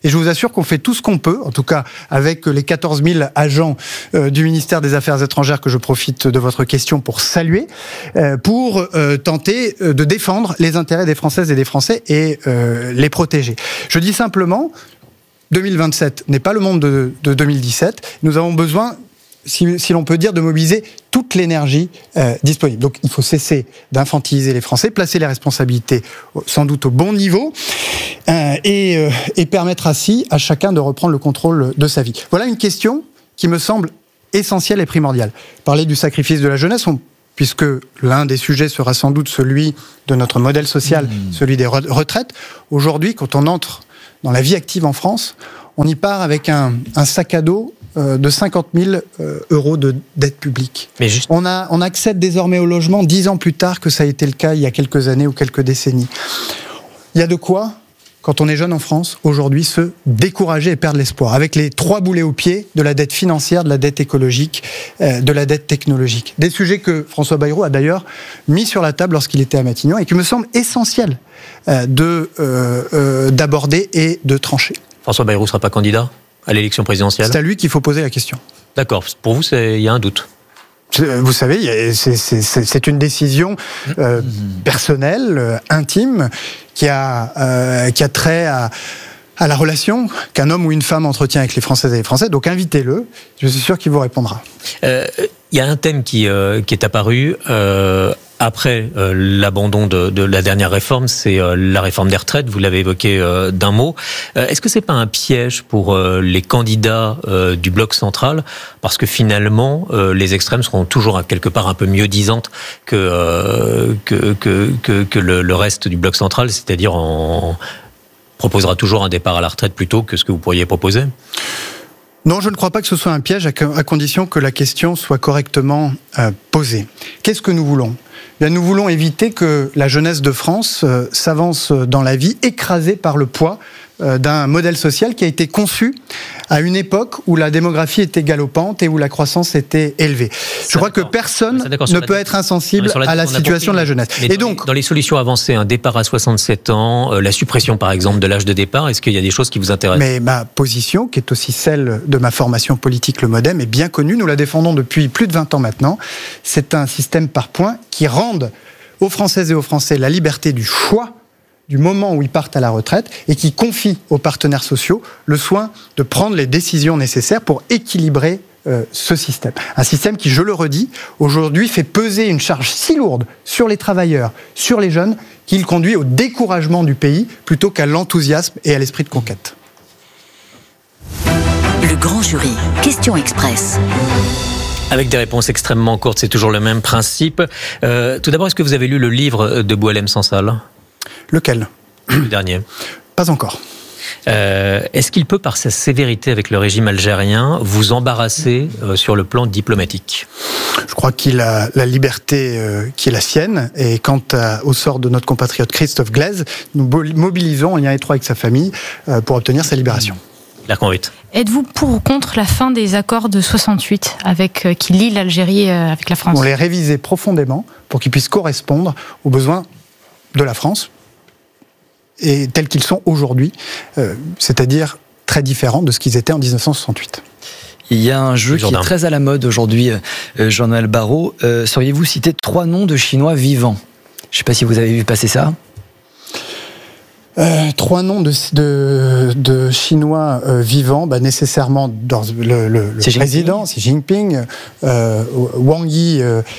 Et je vous assure qu'on fait tout ce qu'on peut, en tout cas avec les 14 000 agents du ministère des Affaires étrangères que je profite de votre question pour saluer, pour tenter de défendre les intérêts des Françaises et des Français et les protéger. Je dis simplement, 2027 n'est pas le monde de 2017. Nous avons besoin, si l'on peut dire, de mobiliser toute l'énergie disponible. Donc il faut cesser d'infantiliser les Français, placer les responsabilités sans doute au bon niveau et permettre ainsi à chacun de reprendre le contrôle de sa vie. Voilà une question qui me semble essentielle et primordiale. Parler du sacrifice de la jeunesse, puisque l'un des sujets sera sans doute celui de notre modèle social, celui des retraites. Aujourd'hui, quand on entre dans la vie active en France, on y part avec un sac à dos de 50 000 euros de dette publique. On accède désormais au logement 10 ans plus tard que ça a été le cas il y a quelques années ou quelques décennies. Il y a de quoi, quand on est jeune en France, aujourd'hui, se décourager et perdre l'espoir, avec les 3 boulets aux pieds de la dette financière, de la dette écologique, de la dette technologique. Des sujets que François Bayrou a d'ailleurs mis sur la table lorsqu'il était à Matignon et qui me semble essentiel d'aborder et de trancher. François Bayrou ne sera pas candidat à l'élection présidentielle ? C'est à lui qu'il faut poser la question. D'accord. Pour vous, il y a un doute ? Vous savez, c'est une décision personnelle, intime, qui a trait à la relation qu'un homme ou une femme entretient avec les Françaises et les Français. Donc invitez-le, je suis sûr qu'il vous répondra. Il y a un thème qui est apparu après l'abandon de la dernière réforme, c'est la réforme des retraites. Vous l'avez évoqué d'un mot. Est-ce que c'est pas un piège pour les candidats du bloc central, parce que finalement les extrêmes seront toujours quelque part un peu mieux disantes que le reste du bloc central, c'est-à-dire proposera toujours un départ à la retraite plutôt que ce que vous pourriez proposer ? Non, je ne crois pas que ce soit un piège, à condition que la question soit correctement posée. Qu'est-ce que nous voulons ? Bien, nous voulons éviter que la jeunesse de France s'avance dans la vie écrasée par le poids d'un modèle social qui a été conçu à une époque où la démographie était galopante et où la croissance était élevée. Je crois que personne ne peut être insensible à la situation de la jeunesse. Et donc, dans les solutions avancées, un départ à 67 ans, la suppression par exemple de l'âge de départ, est-ce qu'il y a des choses qui vous intéressent ? Mais ma position, qui est aussi celle de ma formation politique, le MoDem, est bien connue. Nous la défendons depuis plus de 20 ans maintenant. C'est un système par points qui rende aux Françaises et aux Français la liberté du choix du moment où ils partent à la retraite et qui confie aux partenaires sociaux le soin de prendre les décisions nécessaires pour équilibrer ce système. Un système qui, je le redis, aujourd'hui fait peser une charge si lourde sur les travailleurs, sur les jeunes, qu'il conduit au découragement du pays plutôt qu'à l'enthousiasme et à l'esprit de conquête. Le grand jury, question express. Avec des réponses extrêmement courtes, c'est toujours le même principe. Tout d'abord, est-ce que vous avez lu le livre de Boualem Sansal ? Lequel ? Le dernier. Pas encore. Est-ce qu'il peut, par sa sévérité avec le régime algérien, vous embarrasser sur le plan diplomatique ? Je crois qu'il a la liberté qui est la sienne. Et quant au sort de notre compatriote Christophe Glaise, nous mobilisons en lien étroit avec sa famille pour obtenir sa libération. Êtes-vous pour ou contre la fin des accords de 68 qui lient l'Algérie avec la France ? On les révisait profondément pour qu'ils puissent correspondre aux besoins de la France et tels qu'ils sont aujourd'hui, c'est-à-dire très différents de ce qu'ils étaient en 1968. Il y a un jeu qui est très à la mode aujourd'hui, Jean-Noël Barrot. Sauriez-vous citer 3 noms de Chinois vivants ? Je ne sais pas si vous avez vu passer ça. 3 noms de Chinois vivants, nécessairement le président Xi Jinping, Wang Yi,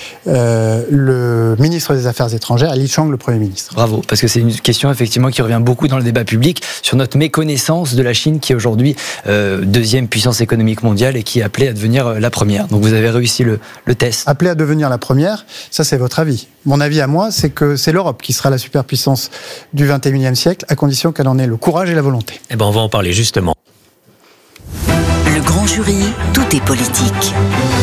le ministre des Affaires étrangères, et Li Qiang, le Premier ministre. Bravo, parce que c'est une question effectivement qui revient beaucoup dans le débat public sur notre méconnaissance de la Chine qui est aujourd'hui deuxième puissance économique mondiale et qui est appelée à devenir la première. Donc vous avez réussi le test. Appelée à devenir la première, ça c'est votre avis. Mon avis à moi, c'est que c'est l'Europe qui sera la superpuissance du XXIe siècle, à condition qu'elle en ait le courage et la volonté. Eh ben, on va en parler justement. Le grand jury, tout est politique.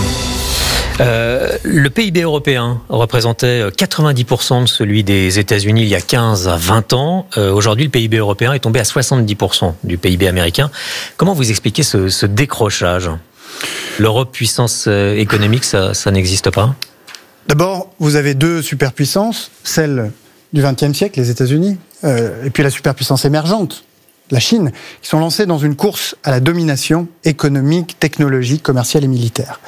Le PIB européen représentait 90% de celui des États-Unis il y a 15 à 20 ans. Aujourd'hui, le PIB européen est tombé à 70% du PIB américain. Comment vous expliquez ce décrochage ? L'Europe, puissance économique, ça n'existe pas ? D'abord, vous avez 2 superpuissances, celle du XXe siècle, les États-Unis, et puis la superpuissance émergente, la Chine, qui sont lancés dans une course à la domination économique, technologique, commerciale et militaire.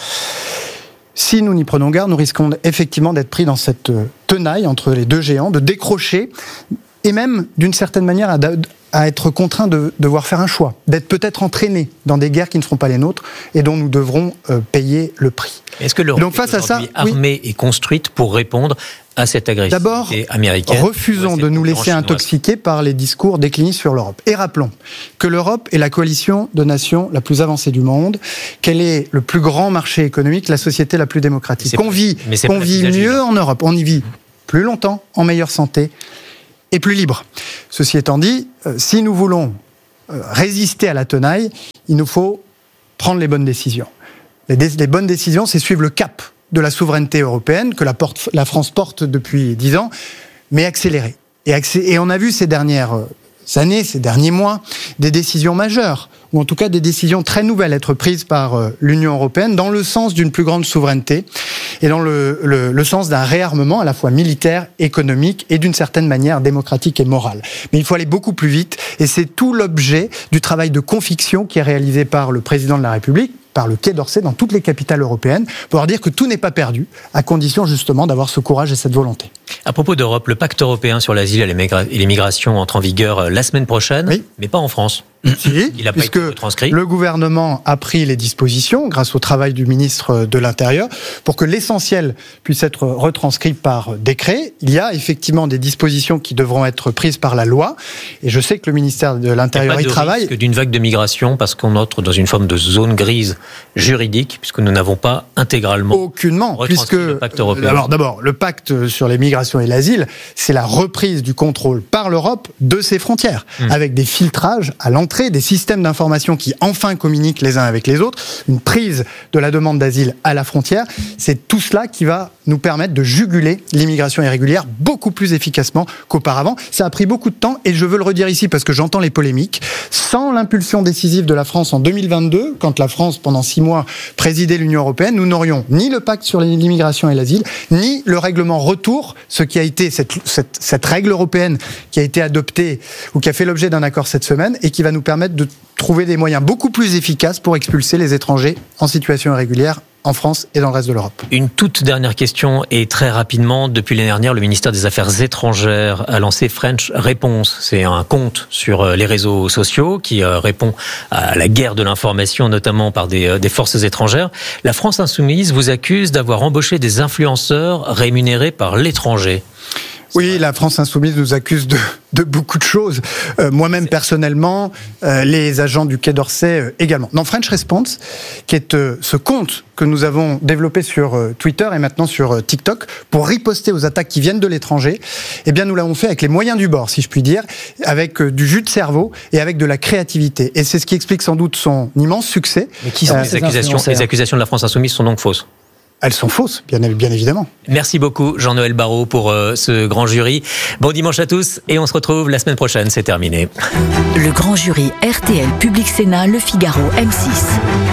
Si nous n'y prenons garde, nous risquons effectivement d'être pris dans cette tenaille entre les deux géants, de décrocher, et même d'une certaine manière à être contraints de devoir faire un choix, d'être peut-être entraînés dans des guerres qui ne seront pas les nôtres et dont nous devrons payer le prix. Est-ce que l'Europe est aujourd'hui armée et construite pour répondre à cette agressivité américaine? D'abord, refusons de nous laisser intoxiquer par les discours déclinistes sur l'Europe. Et rappelons que l'Europe est la coalition de nations la plus avancée du monde, qu'elle est le plus grand marché économique, la société la plus démocratique. Qu'on vit mieux en Europe, on y vit plus longtemps, en meilleure santé et plus libre. Ceci étant dit, si nous voulons résister à la tenaille, il nous faut prendre les bonnes décisions. Les bonnes décisions, c'est suivre le cap de la souveraineté européenne que la France porte depuis 10 ans, mais accélérer. Et on a vu ces dernières années, ces derniers mois, des décisions majeures, ou en tout cas des décisions très nouvelles être prises par l'Union européenne dans le sens d'une plus grande souveraineté et dans le sens d'un réarmement à la fois militaire, économique et d'une certaine manière démocratique et morale. Mais il faut aller beaucoup plus vite et c'est tout l'objet du travail de conviction qui est réalisé par le président de la République, par le Quai d'Orsay dans toutes les capitales européennes, pour leur dire que tout n'est pas perdu, à condition justement d'avoir ce courage et cette volonté. À propos d'Europe, le pacte européen sur l'asile et l'immigration entre en vigueur la semaine prochaine, mais pas en France. Si, il a pas été retranscrit. Le gouvernement a pris les dispositions, grâce au travail du ministre de l'Intérieur, pour que l'essentiel puisse être retranscrit par décret. Il y a effectivement des dispositions qui devront être prises par la loi, et je sais que le ministère de l'Intérieur y travaille. Risque d'une vague de migration, parce qu'on entre dans une forme de zone grise juridique, puisque nous n'avons pas intégralement aucunement, puisque le pacte européen. D'abord, le pacte sur les migrations et l'asile, c'est la reprise du contrôle par l'Europe de ses frontières, avec des filtrages à l'entrée, des systèmes d'information qui enfin communiquent les uns avec les autres, une prise de la demande d'asile à la frontière. C'est tout cela qui va nous permettre de juguler l'immigration irrégulière beaucoup plus efficacement qu'auparavant. Ça a pris beaucoup de temps et je veux le redire ici parce que j'entends les polémiques. Sans l'impulsion décisive de la France en 2022, quand la France, pendant 6 mois, présidait l'Union européenne, nous n'aurions ni le pacte sur l'immigration et l'asile, ni le règlement retour, ce qui a été cette règle européenne qui a été adoptée ou qui a fait l'objet d'un accord cette semaine et qui va nous permettre de trouver des moyens beaucoup plus efficaces pour expulser les étrangers en situation irrégulière en France et dans le reste de l'Europe. Une toute dernière question et très rapidement, depuis l'année dernière, le ministère des Affaires étrangères a lancé French Response. C'est un compte sur les réseaux sociaux qui répond à la guerre de l'information, notamment par des forces étrangères. La France insoumise vous accuse d'avoir embauché des influenceurs rémunérés par l'étranger. Oui, la France insoumise nous accuse de beaucoup de choses. Moi-même, personnellement, les agents du Quai d'Orsay également. Dans French Response, qui est ce compte que nous avons développé sur Twitter et maintenant sur TikTok, pour riposter aux attaques qui viennent de l'étranger, eh bien, nous l'avons fait avec les moyens du bord, si je puis dire, avec du jus de cerveau et avec de la créativité. Et c'est ce qui explique sans doute son immense succès. Mais qui sont les accusations de la France insoumise sont donc fausses? Elles sont fausses, bien évidemment. Merci beaucoup, Jean-Noël Barrot, pour ce grand jury. Bon dimanche à tous et on se retrouve la semaine prochaine. C'est terminé. Le grand jury RTL Public Sénat Le Figaro M6.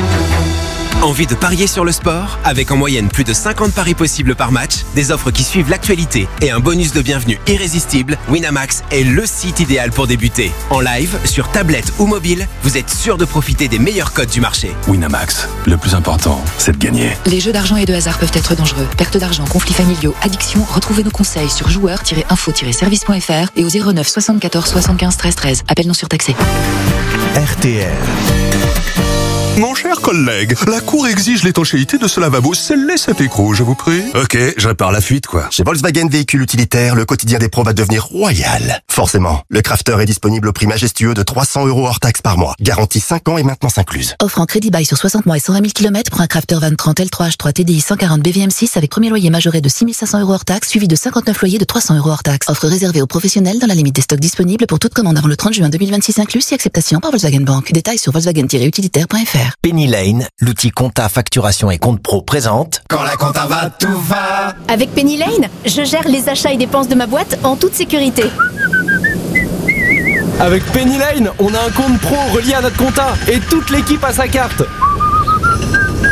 Envie de parier sur le sport? Avec en moyenne plus de 50 paris possibles par match, des offres qui suivent l'actualité et un bonus de bienvenue irrésistible, Winamax est le site idéal pour débuter. En live, sur tablette ou mobile, vous êtes sûr de profiter des meilleurs codes du marché. Winamax, le plus important, c'est de gagner. Les jeux d'argent et de hasard peuvent être dangereux. Perte d'argent, conflits familiaux, addiction, retrouvez nos conseils sur joueurs-info-service.fr et au 09 74 75 13 13. Appel non surtaxé. RTL. Mon cher collègue, la cour exige l'étanchéité de ce lavabo. Scellez cet écrou, je vous prie. Ok, je répare la fuite, quoi. Chez Volkswagen Véhicules Utilitaires, le quotidien des pros va devenir royal. Forcément, le Crafter est disponible au prix majestueux de 300 € hors taxe par mois. Garantie 5 ans et maintenance incluse. Offre en crédit bail sur 60 mois et 120 000 km pour un Crafter Van 30 L3 H3 TDI 140 BVM6 avec premier loyer majoré de 6 500 € hors taxe, suivi de 59 loyers de 300 € hors taxe. Offre réservée aux professionnels dans la limite des stocks disponibles pour toute commande avant le 30 juin 2026 inclus, si acceptation par Volkswagen Bank. Détails sur volkswagen-utilitaire.fr. Penny Lane, l'outil compta, facturation et compte pro présente. Quand la compta va, tout va. Avec Penny Lane, je gère les achats et dépenses de ma boîte en toute sécurité. Avec Penny Lane, on a un compte pro relié à notre compta et toute l'équipe a sa carte.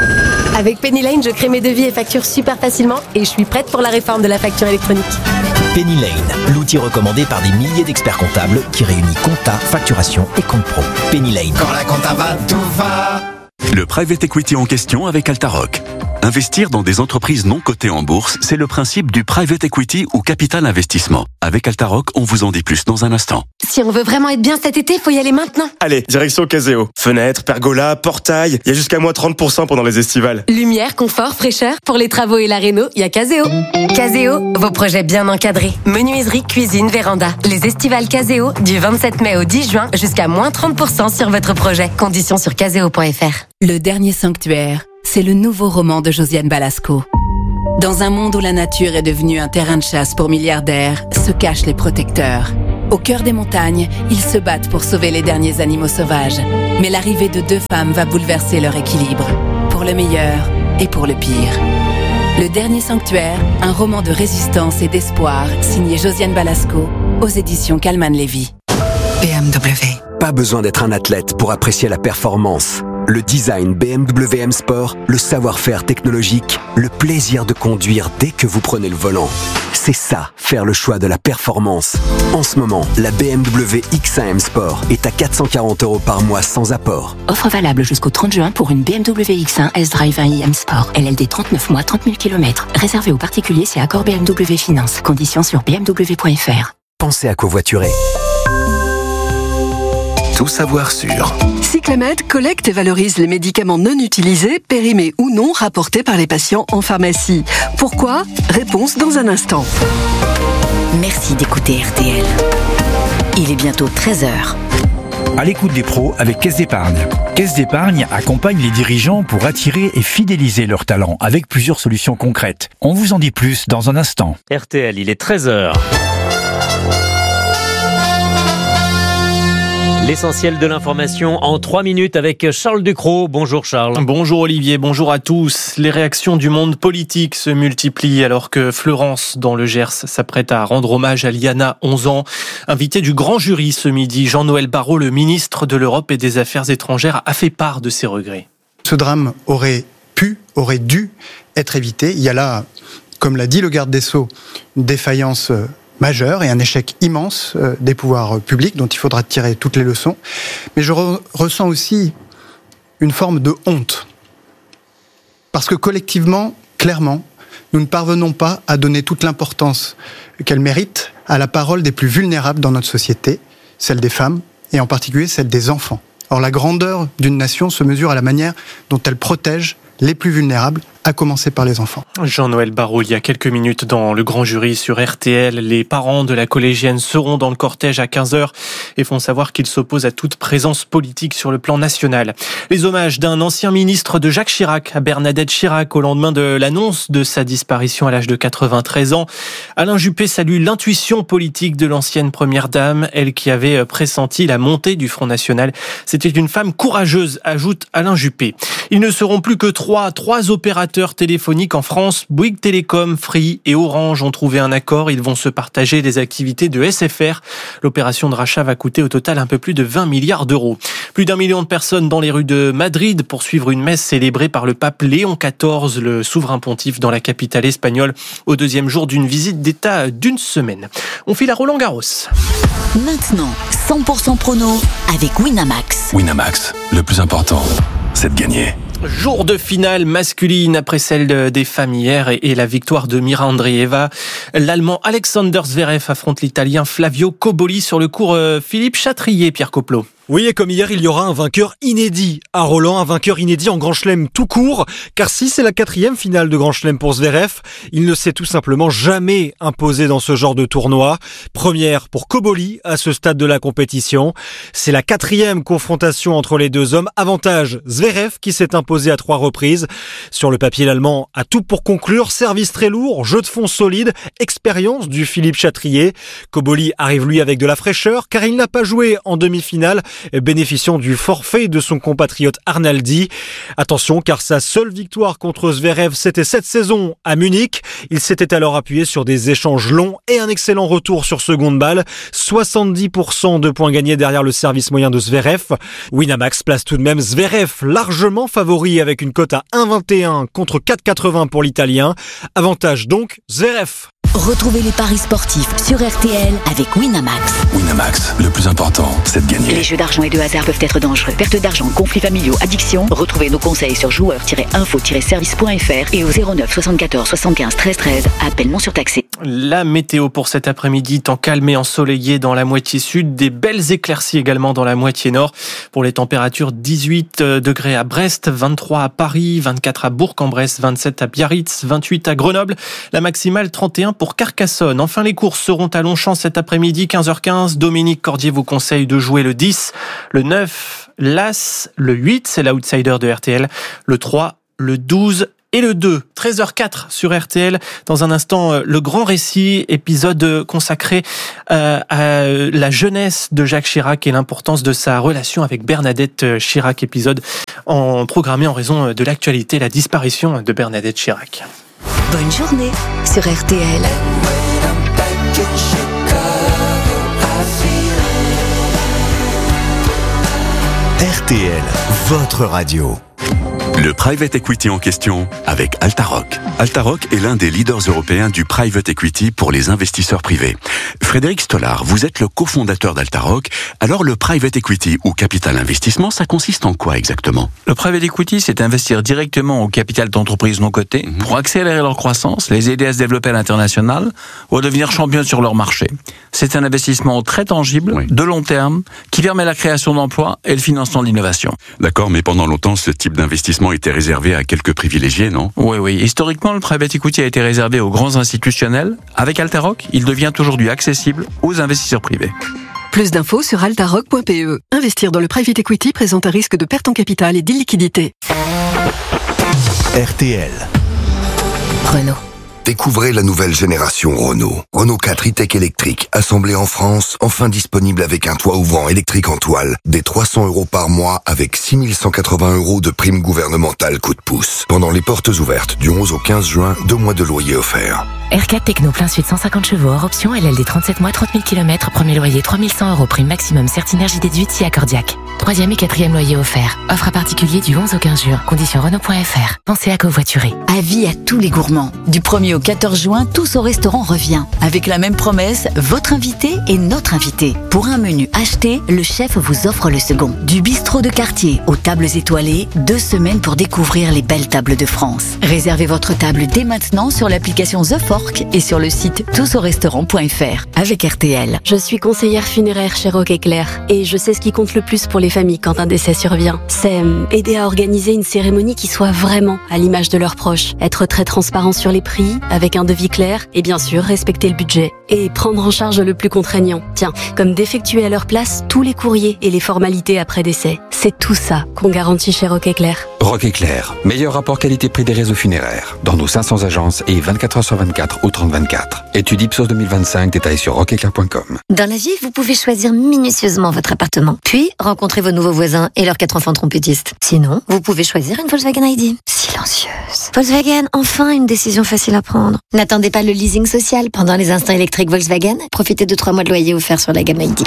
Avec Penny Lane, je crée mes devis et factures super facilement et je suis prête pour la réforme de la facture électronique. Penny Lane, l'outil recommandé par des milliers d'experts comptables qui réunit compta, facturation et compte pro. Penny Lane. Quand la compta va, tout va. Le private equity en question avec Altaroc. Investir dans des entreprises non cotées en bourse, c'est le principe du private equity ou capital investissement. Avec Altaroc, on vous en dit plus dans un instant. Si on veut vraiment être bien cet été, faut y aller maintenant. Allez, direction Caseo. Fenêtres, pergola, portail, il y a jusqu'à moins 30% pendant les estivales. Lumière, confort, fraîcheur. Pour les travaux et la réno, il y a Caseo. Caseo, vos projets bien encadrés. Menuiserie, cuisine, véranda. Les estivales Caseo, du 27 mai au 10 juin, jusqu'à moins 30% sur votre projet. Conditions sur caseo.fr. Le dernier sanctuaire, c'est le nouveau roman de Josiane Balasco. Dans un monde où la nature est devenue un terrain de chasse pour milliardaires, se cachent les protecteurs. Au cœur des montagnes, ils se battent pour sauver les derniers animaux sauvages. Mais l'arrivée de 2 femmes va bouleverser leur équilibre, pour le meilleur et pour le pire. Le dernier sanctuaire, un roman de résistance et d'espoir, signé Josiane Balasco, aux éditions Calman Levy. BMW. Pas besoin d'être un athlète pour apprécier la performance. Le design BMW M Sport, le savoir-faire technologique, le plaisir de conduire dès que vous prenez le volant. C'est ça, faire le choix de la performance. En ce moment, la BMW X1 M Sport est à 440 € par mois sans apport. Offre valable jusqu'au 30 juin pour une BMW X1 S-Drive 1i M Sport. LLD 39 mois, 30 000 km. Réservé aux particuliers, c'est accord BMW Finance. Conditions sur bmw.fr. Pensez à covoiturer. Tout savoir sur. Cyclamed collecte et valorise les médicaments non utilisés, périmés ou non, rapportés par les patients en pharmacie. Pourquoi ? Réponse dans un instant. Merci d'écouter RTL. Il est bientôt 13h. À l'écoute des pros avec Caisse d'Épargne. Caisse d'Épargne accompagne les dirigeants pour attirer et fidéliser leurs talents avec plusieurs solutions concrètes. On vous en dit plus dans un instant. RTL, il est 13h. L'essentiel de l'information en 3 minutes avec Charles Ducrot. Bonjour Charles. Bonjour Olivier, bonjour à tous. Les réactions du monde politique se multiplient alors que Fleurance, dans le Gers, s'apprête à rendre hommage à Liana, 11 ans. Invité du grand jury ce midi, Jean-Noël Barrot, le ministre de l'Europe et des Affaires étrangères, a fait part de ses regrets. Ce drame aurait dû être évité. Il y a là, comme l'a dit le garde des Sceaux, une défaillance majeur et un échec immense des pouvoirs publics dont il faudra tirer toutes les leçons. Mais je ressens aussi une forme de honte. Parce que collectivement, clairement, nous ne parvenons pas à donner toute l'importance qu'elle mérite à la parole des plus vulnérables dans notre société, celle des femmes et en particulier celle des enfants. Or, la grandeur d'une nation se mesure à la manière dont elle protège les plus vulnérables, à commencer par les enfants. Jean-Noël Barrot, il y a quelques minutes dans le grand jury sur RTL, les parents de la collégienne seront dans le cortège à 15h et font savoir qu'ils s'opposent à toute présence politique sur le plan national. Les hommages d'un ancien ministre de Jacques Chirac à Bernadette Chirac au lendemain de l'annonce de sa disparition à l'âge de 93 ans. Alain Juppé salue l'intuition politique de l'ancienne première dame, elle qui avait pressenti la montée du Front National. C'était une femme courageuse, ajoute Alain Juppé. Ils ne seront plus que trois opérateurs téléphoniques en France. Bouygues Télécom, Free et Orange ont trouvé un accord. Ils vont se partager les activités de SFR. L'opération de rachat va coûter au total un peu plus de 20 milliards d'euros. Plus d'1 million de personnes dans les rues de Madrid pour suivre une messe célébrée par le pape Léon XIV, le souverain pontife dans la capitale espagnole, au 2e jour d'une visite d'État d'une semaine. On file à Roland-Garros. Maintenant, 100% prono avec Winamax. Winamax, le plus important, c'est de gagner. Jour de finale masculine après celle des femmes hier et la victoire de Mira Andreeva. L'Allemand Alexander Zverev affronte l'Italien Flavio Cobolli sur le court Philippe Chatrier, Pierre Coplot. Oui, et comme hier, il y aura un vainqueur inédit à Roland, un vainqueur inédit en Grand Chelem tout court, car si c'est la 4e finale de Grand Chelem pour Zverev, il ne s'est tout simplement jamais imposé dans ce genre de tournoi. Première pour Cobolli à ce stade de la compétition. C'est la 4e confrontation entre les deux hommes. Avantage Zverev qui s'est imposé à 3 reprises. Sur le papier, l'Allemand a tout pour conclure. Service très lourd, jeu de fond solide, expérience du Philippe Chatrier. Cobolli arrive lui avec de la fraîcheur, car il n'a pas joué en demi-finale, bénéficiant du forfait de son compatriote Arnaldi. Attention, car sa seule victoire contre Zverev, c'était cette saison à Munich. Il s'était alors appuyé sur des échanges longs et un excellent retour sur seconde balle. 70% de points gagnés derrière le service moyen de Zverev. Winamax place tout de même Zverev largement favori avec une cote à 1,21 contre 4,80 pour l'Italien. Avantage donc Zverev. Retrouvez les paris sportifs sur RTL avec Winamax. Winamax, le plus important, c'est de gagner. Les jeux d'argent et de hasard peuvent être dangereux. Perte d'argent, conflits familiaux, addiction. Retrouvez nos conseils sur joueurs-info-service.fr et au 09 74 75 13 13. Appel non surtaxé. La météo pour cet après-midi, temps calme et ensoleillé dans la moitié sud. Des belles éclaircies également dans la moitié nord. Pour les températures, 18 degrés à Brest, 23 à Paris, 24 à Bourg-en-Bresse, 27 à Biarritz, 28 à Grenoble. La maximale 31 pour Carcassonne. Enfin, les courses seront à Longchamp cet après-midi, 15h15. Dominique Cordier vous conseille de jouer le 10, le 9, l'As, le 8, c'est l'outsider de RTL, le 3, le 12 et le 2. 13h04 sur RTL. Dans un instant, le grand récit, épisode consacré à la jeunesse de Jacques Chirac et l'importance de sa relation avec Bernadette Chirac. Épisode programmé en raison de l'actualité, la disparition de Bernadette Chirac. Bonne journée sur RTL. RTL, votre radio. Le private equity en question avec Altaroc. Altaroc est l'un des leaders européens du private equity pour les investisseurs privés. Frédéric Stollard, vous êtes le cofondateur d'Altaroc. Alors le private equity ou capital investissement, ça consiste en quoi exactement? Le private equity, c'est investir directement au capital d'entreprises non cotées pour accélérer leur croissance, les aider à se développer à l'international ou à devenir champions sur leur marché. C'est un investissement très tangible, de long terme, qui permet la création d'emplois et le financement de l'innovation. D'accord, mais pendant longtemps, ce type d'investissement était réservé à quelques privilégiés, non? Oui. Historiquement, le private equity a été réservé aux grands institutionnels. Avec Altaroc, il devient aujourd'hui accessible aux investisseurs privés. Plus d'infos sur altaroc.pe. Investir dans le private equity présente un risque de perte en capital et d'illiquidité. RTL. Renault. Découvrez la nouvelle génération Renault. Renault 4 e-tech électrique, assemblé en France, enfin disponible avec un toit ouvrant électrique en toile, des 300 € par mois avec 6 180 € de prime gouvernementale coup de pouce. Pendant les portes ouvertes du 11 au 15 juin, 2 mois de loyer offerts. R4 Techno plein sud 150 chevaux hors option, LLD 37 mois, 30 000 km, premier loyer 3100 €, prime maximum, Certinergie déduite si accordiaque. 3e et 4e loyer offert. Offre à particulier du 11 au 15 juin. Conditions Renault.fr. Pensez à covoiturer. Avis à tous les gourmands. Du 1er au 14 juin, Tous au restaurant revient. Avec la même promesse, votre invité est notre invité. Pour un menu acheté, le chef vous offre le second. Du bistrot de quartier aux tables étoilées, 2 semaines pour découvrir les belles tables de France. Réservez votre table dès maintenant sur l'application The Fork et sur le site tousaurestaurant.fr. Avec RTL. Je suis conseillère funéraire chez Rock Éclair et je sais ce qui compte le plus pour les familles quand un décès survient. C'est aider à organiser une cérémonie qui soit vraiment à l'image de leurs proches. Être très transparent sur les prix, avec un devis clair et bien sûr respecter le budget. Et prendre en charge le plus contraignant. Tiens, comme d'effectuer à leur place tous les courriers et les formalités après décès. C'est tout ça qu'on garantit chez Rock Éclair. Rock Éclair, meilleur rapport qualité-prix des réseaux funéraires. Dans nos 500 agences et 24h sur 24 au 3024. Étude Ipsos 2025, détails sur rockeclair.com. Dans la vie, vous pouvez choisir minutieusement votre appartement. Puis, rencontrer vos nouveaux voisins et leurs 4 enfants trompettistes. Sinon, vous pouvez choisir une Volkswagen ID. Silencieuse. Volkswagen, enfin une décision facile à prendre. N'attendez pas le leasing social pendant les instants électriques Volkswagen. Profitez de 3 mois de loyer offerts sur la gamme ID.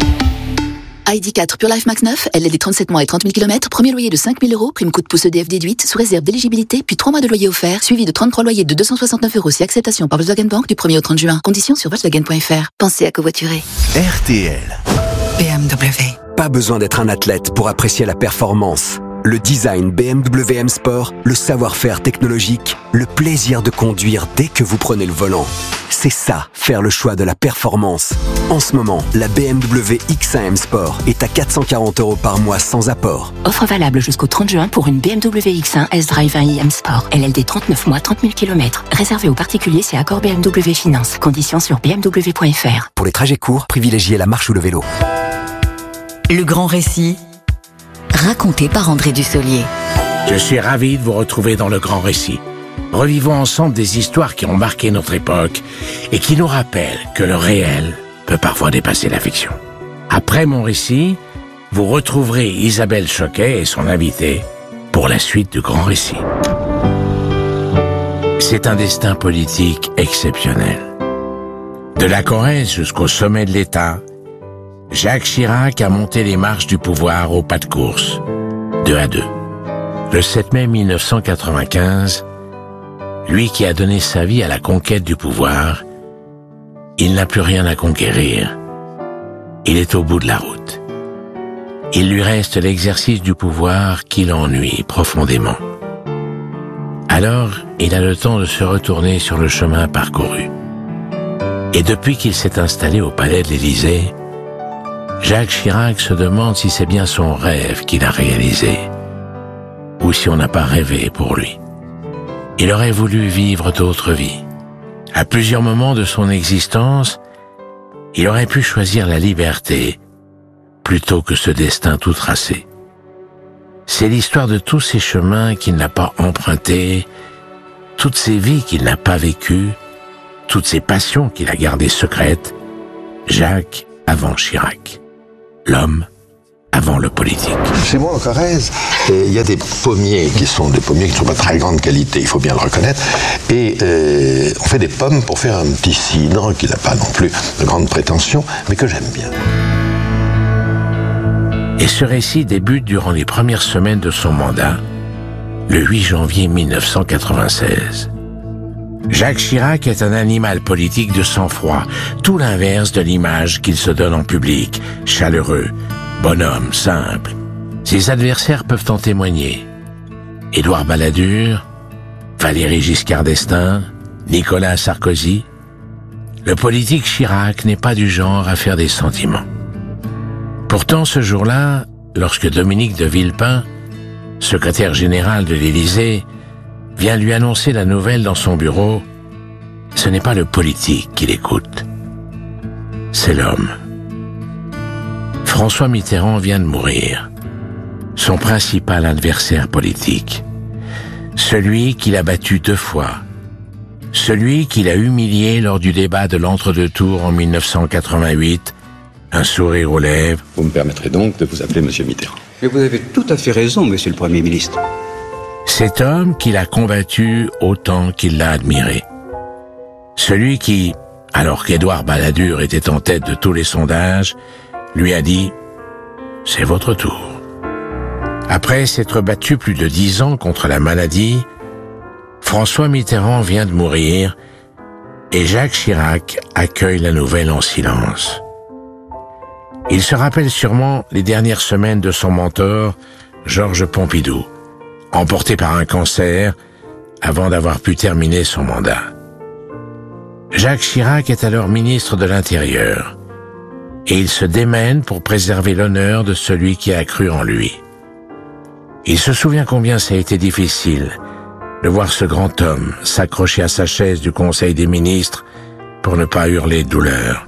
ID4 Pure Life Max 9, LLD 37 mois et 30 000 km, premier loyer de 5 000 €, prime coup de pouce EDF déduite, sous réserve d'éligibilité, puis 3 mois de loyer offert, suivi de 33 loyers de 269 € si acceptation par Volkswagen Bank du 1er au 30 juin. Conditions sur Volkswagen.fr. Pensez à covoiturer. RTL. BMW. Pas besoin d'être un athlète pour apprécier la performance. Le design BMW M Sport, le savoir-faire technologique, le plaisir de conduire dès que vous prenez le volant. C'est ça, faire le choix de la performance. En ce moment, la BMW X1 M Sport est à 440 € par mois sans apport. Offre valable jusqu'au 30 juin pour une BMW X1 S-Drive 1i M Sport. LLD 39 mois, 30 000 km. Réservé aux particuliers, c'est accord BMW Finance. Conditions sur bmw.fr. Pour les trajets courts, privilégiez la marche ou le vélo. Le grand récit, raconté par André Dussolier. Je suis ravi de vous retrouver dans le grand récit. Revivons ensemble des histoires qui ont marqué notre époque et qui nous rappellent que le réel peut parfois dépasser la fiction. Après mon récit, vous retrouverez Isabelle Choquet et son invité pour la suite du grand récit. C'est un destin politique exceptionnel. De la Corrèze jusqu'au sommet de l'État, Jacques Chirac a monté les marches du pouvoir au pas de course, 2 à 2. Le 7 mai 1995, lui qui a donné sa vie à la conquête du pouvoir Il n'a plus rien à conquérir. Il est au bout de la route. Il lui reste l'exercice du pouvoir qui l'ennuie profondément. Alors, il a le temps de se retourner sur le chemin parcouru. Et depuis qu'il s'est installé au palais de l'Élysée, Jacques Chirac se demande si c'est bien son rêve qu'il a réalisé, ou si on n'a pas rêvé pour lui. Il aurait voulu vivre d'autres vies. À plusieurs moments de son existence, il aurait pu choisir la liberté plutôt que ce destin tout tracé. C'est l'histoire de tous ces chemins qu'il n'a pas empruntés, toutes ces vies qu'il n'a pas vécues, toutes ces passions qu'il a gardées secrètes. Jacques avant Chirac. L'homme avant le politique. Chez moi en Corrèze, il y a des pommiers qui sont pas de très grande qualité, il faut bien le reconnaître, et on fait des pommes pour faire un petit cidre qui n'a pas non plus de grandes prétentions, mais que j'aime bien. Et ce récit débute durant les premières semaines de son mandat, le 8 janvier 1996. Jacques Chirac est un animal politique de sang-froid, tout l'inverse de l'image qu'il se donne en public, chaleureux, bonhomme, simple. Ses adversaires peuvent en témoigner. Édouard Balladur, Valéry Giscard d'Estaing, Nicolas Sarkozy. Le politique Chirac n'est pas du genre à faire des sentiments. Pourtant, ce jour-là, lorsque Dominique de Villepin, secrétaire général de l'Élysée, vient lui annoncer la nouvelle dans son bureau, ce n'est pas le politique qu'il écoute, c'est l'homme. François Mitterrand vient de mourir, son principal adversaire politique, celui qu'il a battu 2 fois, celui qu'il a humilié lors du débat de l'entre-deux tours en 1988, un sourire aux lèvres. Vous me permettrez donc de vous appeler Monsieur Mitterrand. Mais vous avez tout à fait raison, Monsieur le Premier ministre. Cet homme qu'il a combattu autant qu'il l'a admiré. Celui qui, alors qu'Édouard Balladur était en tête de tous les sondages, lui a dit « C'est votre tour ». Après s'être battu plus de 10 ans contre la maladie, François Mitterrand vient de mourir et Jacques Chirac accueille la nouvelle en silence. Il se rappelle sûrement les dernières semaines de son mentor, Georges Pompidou, emporté par un cancer avant d'avoir pu terminer son mandat. Jacques Chirac est alors ministre de l'Intérieur et il se démène pour préserver l'honneur de celui qui a cru en lui. Il se souvient combien ça a été difficile de voir ce grand homme s'accrocher à sa chaise du Conseil des ministres pour ne pas hurler de douleur.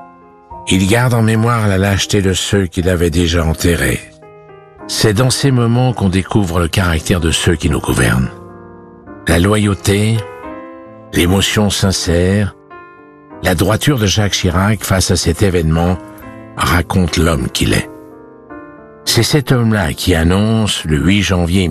Il garde en mémoire la lâcheté de ceux qui l'avaient déjà enterré. C'est dans ces moments qu'on découvre le caractère de ceux qui nous gouvernent. La loyauté, l'émotion sincère, la droiture de Jacques Chirac face à cet événement raconte l'homme qu'il est. C'est cet homme-là qui annonce, le 8 janvier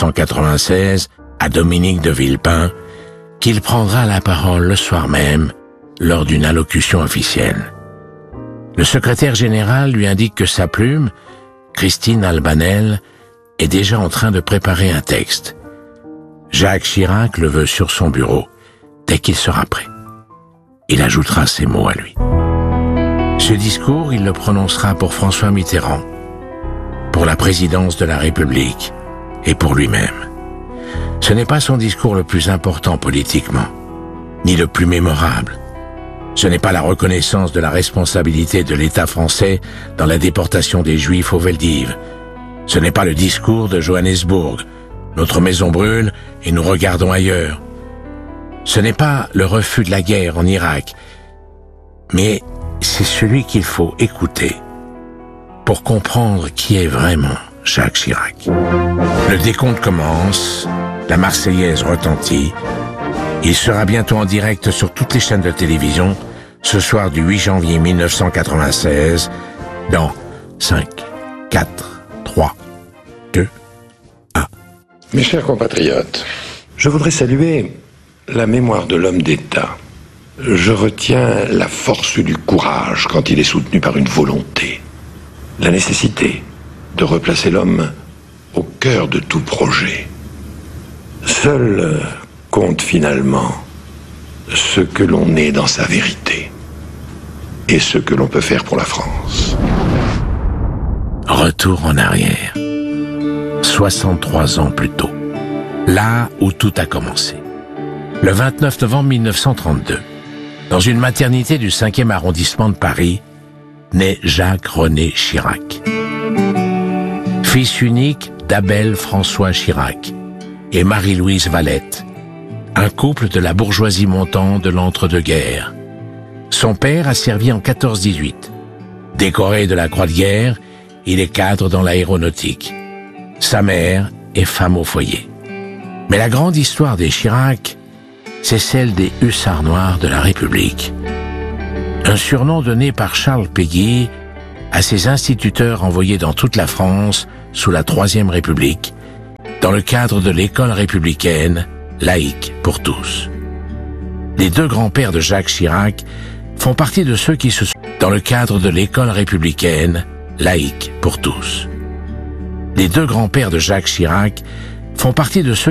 1996, à Dominique de Villepin, qu'il prendra la parole le soir même, lors d'une allocution officielle. Le secrétaire général lui indique que sa plume, Christine Albanel, est déjà en train de préparer un texte. Jacques Chirac le veut sur son bureau, dès qu'il sera prêt. Il ajoutera ces mots à lui. Ce discours, il le prononcera pour François Mitterrand, pour la présidence de la République et pour lui-même. Ce n'est pas son discours le plus important politiquement, ni le plus mémorable. Ce n'est pas la reconnaissance de la responsabilité de l'État français dans la déportation des Juifs aux Veldives. Ce n'est pas le discours de Johannesburg. Notre maison brûle et nous regardons ailleurs. Ce n'est pas le refus de la guerre en Irak. Mais c'est celui qu'il faut écouter pour comprendre qui est vraiment Jacques Chirac. Le décompte commence, la Marseillaise retentit. Il sera bientôt en direct sur toutes les chaînes de télévision, ce soir du 8 janvier 1996, dans 5, 4, 3, 2, 1. Mes chers compatriotes, je voudrais saluer la mémoire de l'homme d'État. Je retiens la force du courage quand il est soutenu par une volonté, la nécessité de replacer l'homme au cœur de tout projet. Seul compte finalement ce que l'on est dans sa vérité. et ce que l'on peut faire pour la France. Retour en arrière. 63 ans plus tôt. Là où tout a commencé. Le 29 novembre 1932, dans une maternité du 5e arrondissement de Paris, naît Jacques-René Chirac. Fils unique d'Abel François Chirac et Marie-Louise Valette, un couple de la bourgeoisie montante de l'entre-deux-guerres. Son père a servi en 14-18. Décoré de la Croix de guerre, il est cadre dans l'aéronautique. Sa mère est femme au foyer. Mais la grande histoire des Chirac, c'est celle des hussards noirs de la République. Un surnom donné par Charles Péguy à ses instituteurs envoyés dans toute la France sous la Troisième République, dans le cadre de l'école républicaine, laïque pour tous. Les deux grands-pères de Jacques Chirac font partie de ceux qui se sont dans le cadre de l'école républicaine, laïque pour tous. Les deux grands-pères de Jacques Chirac font partie de ceux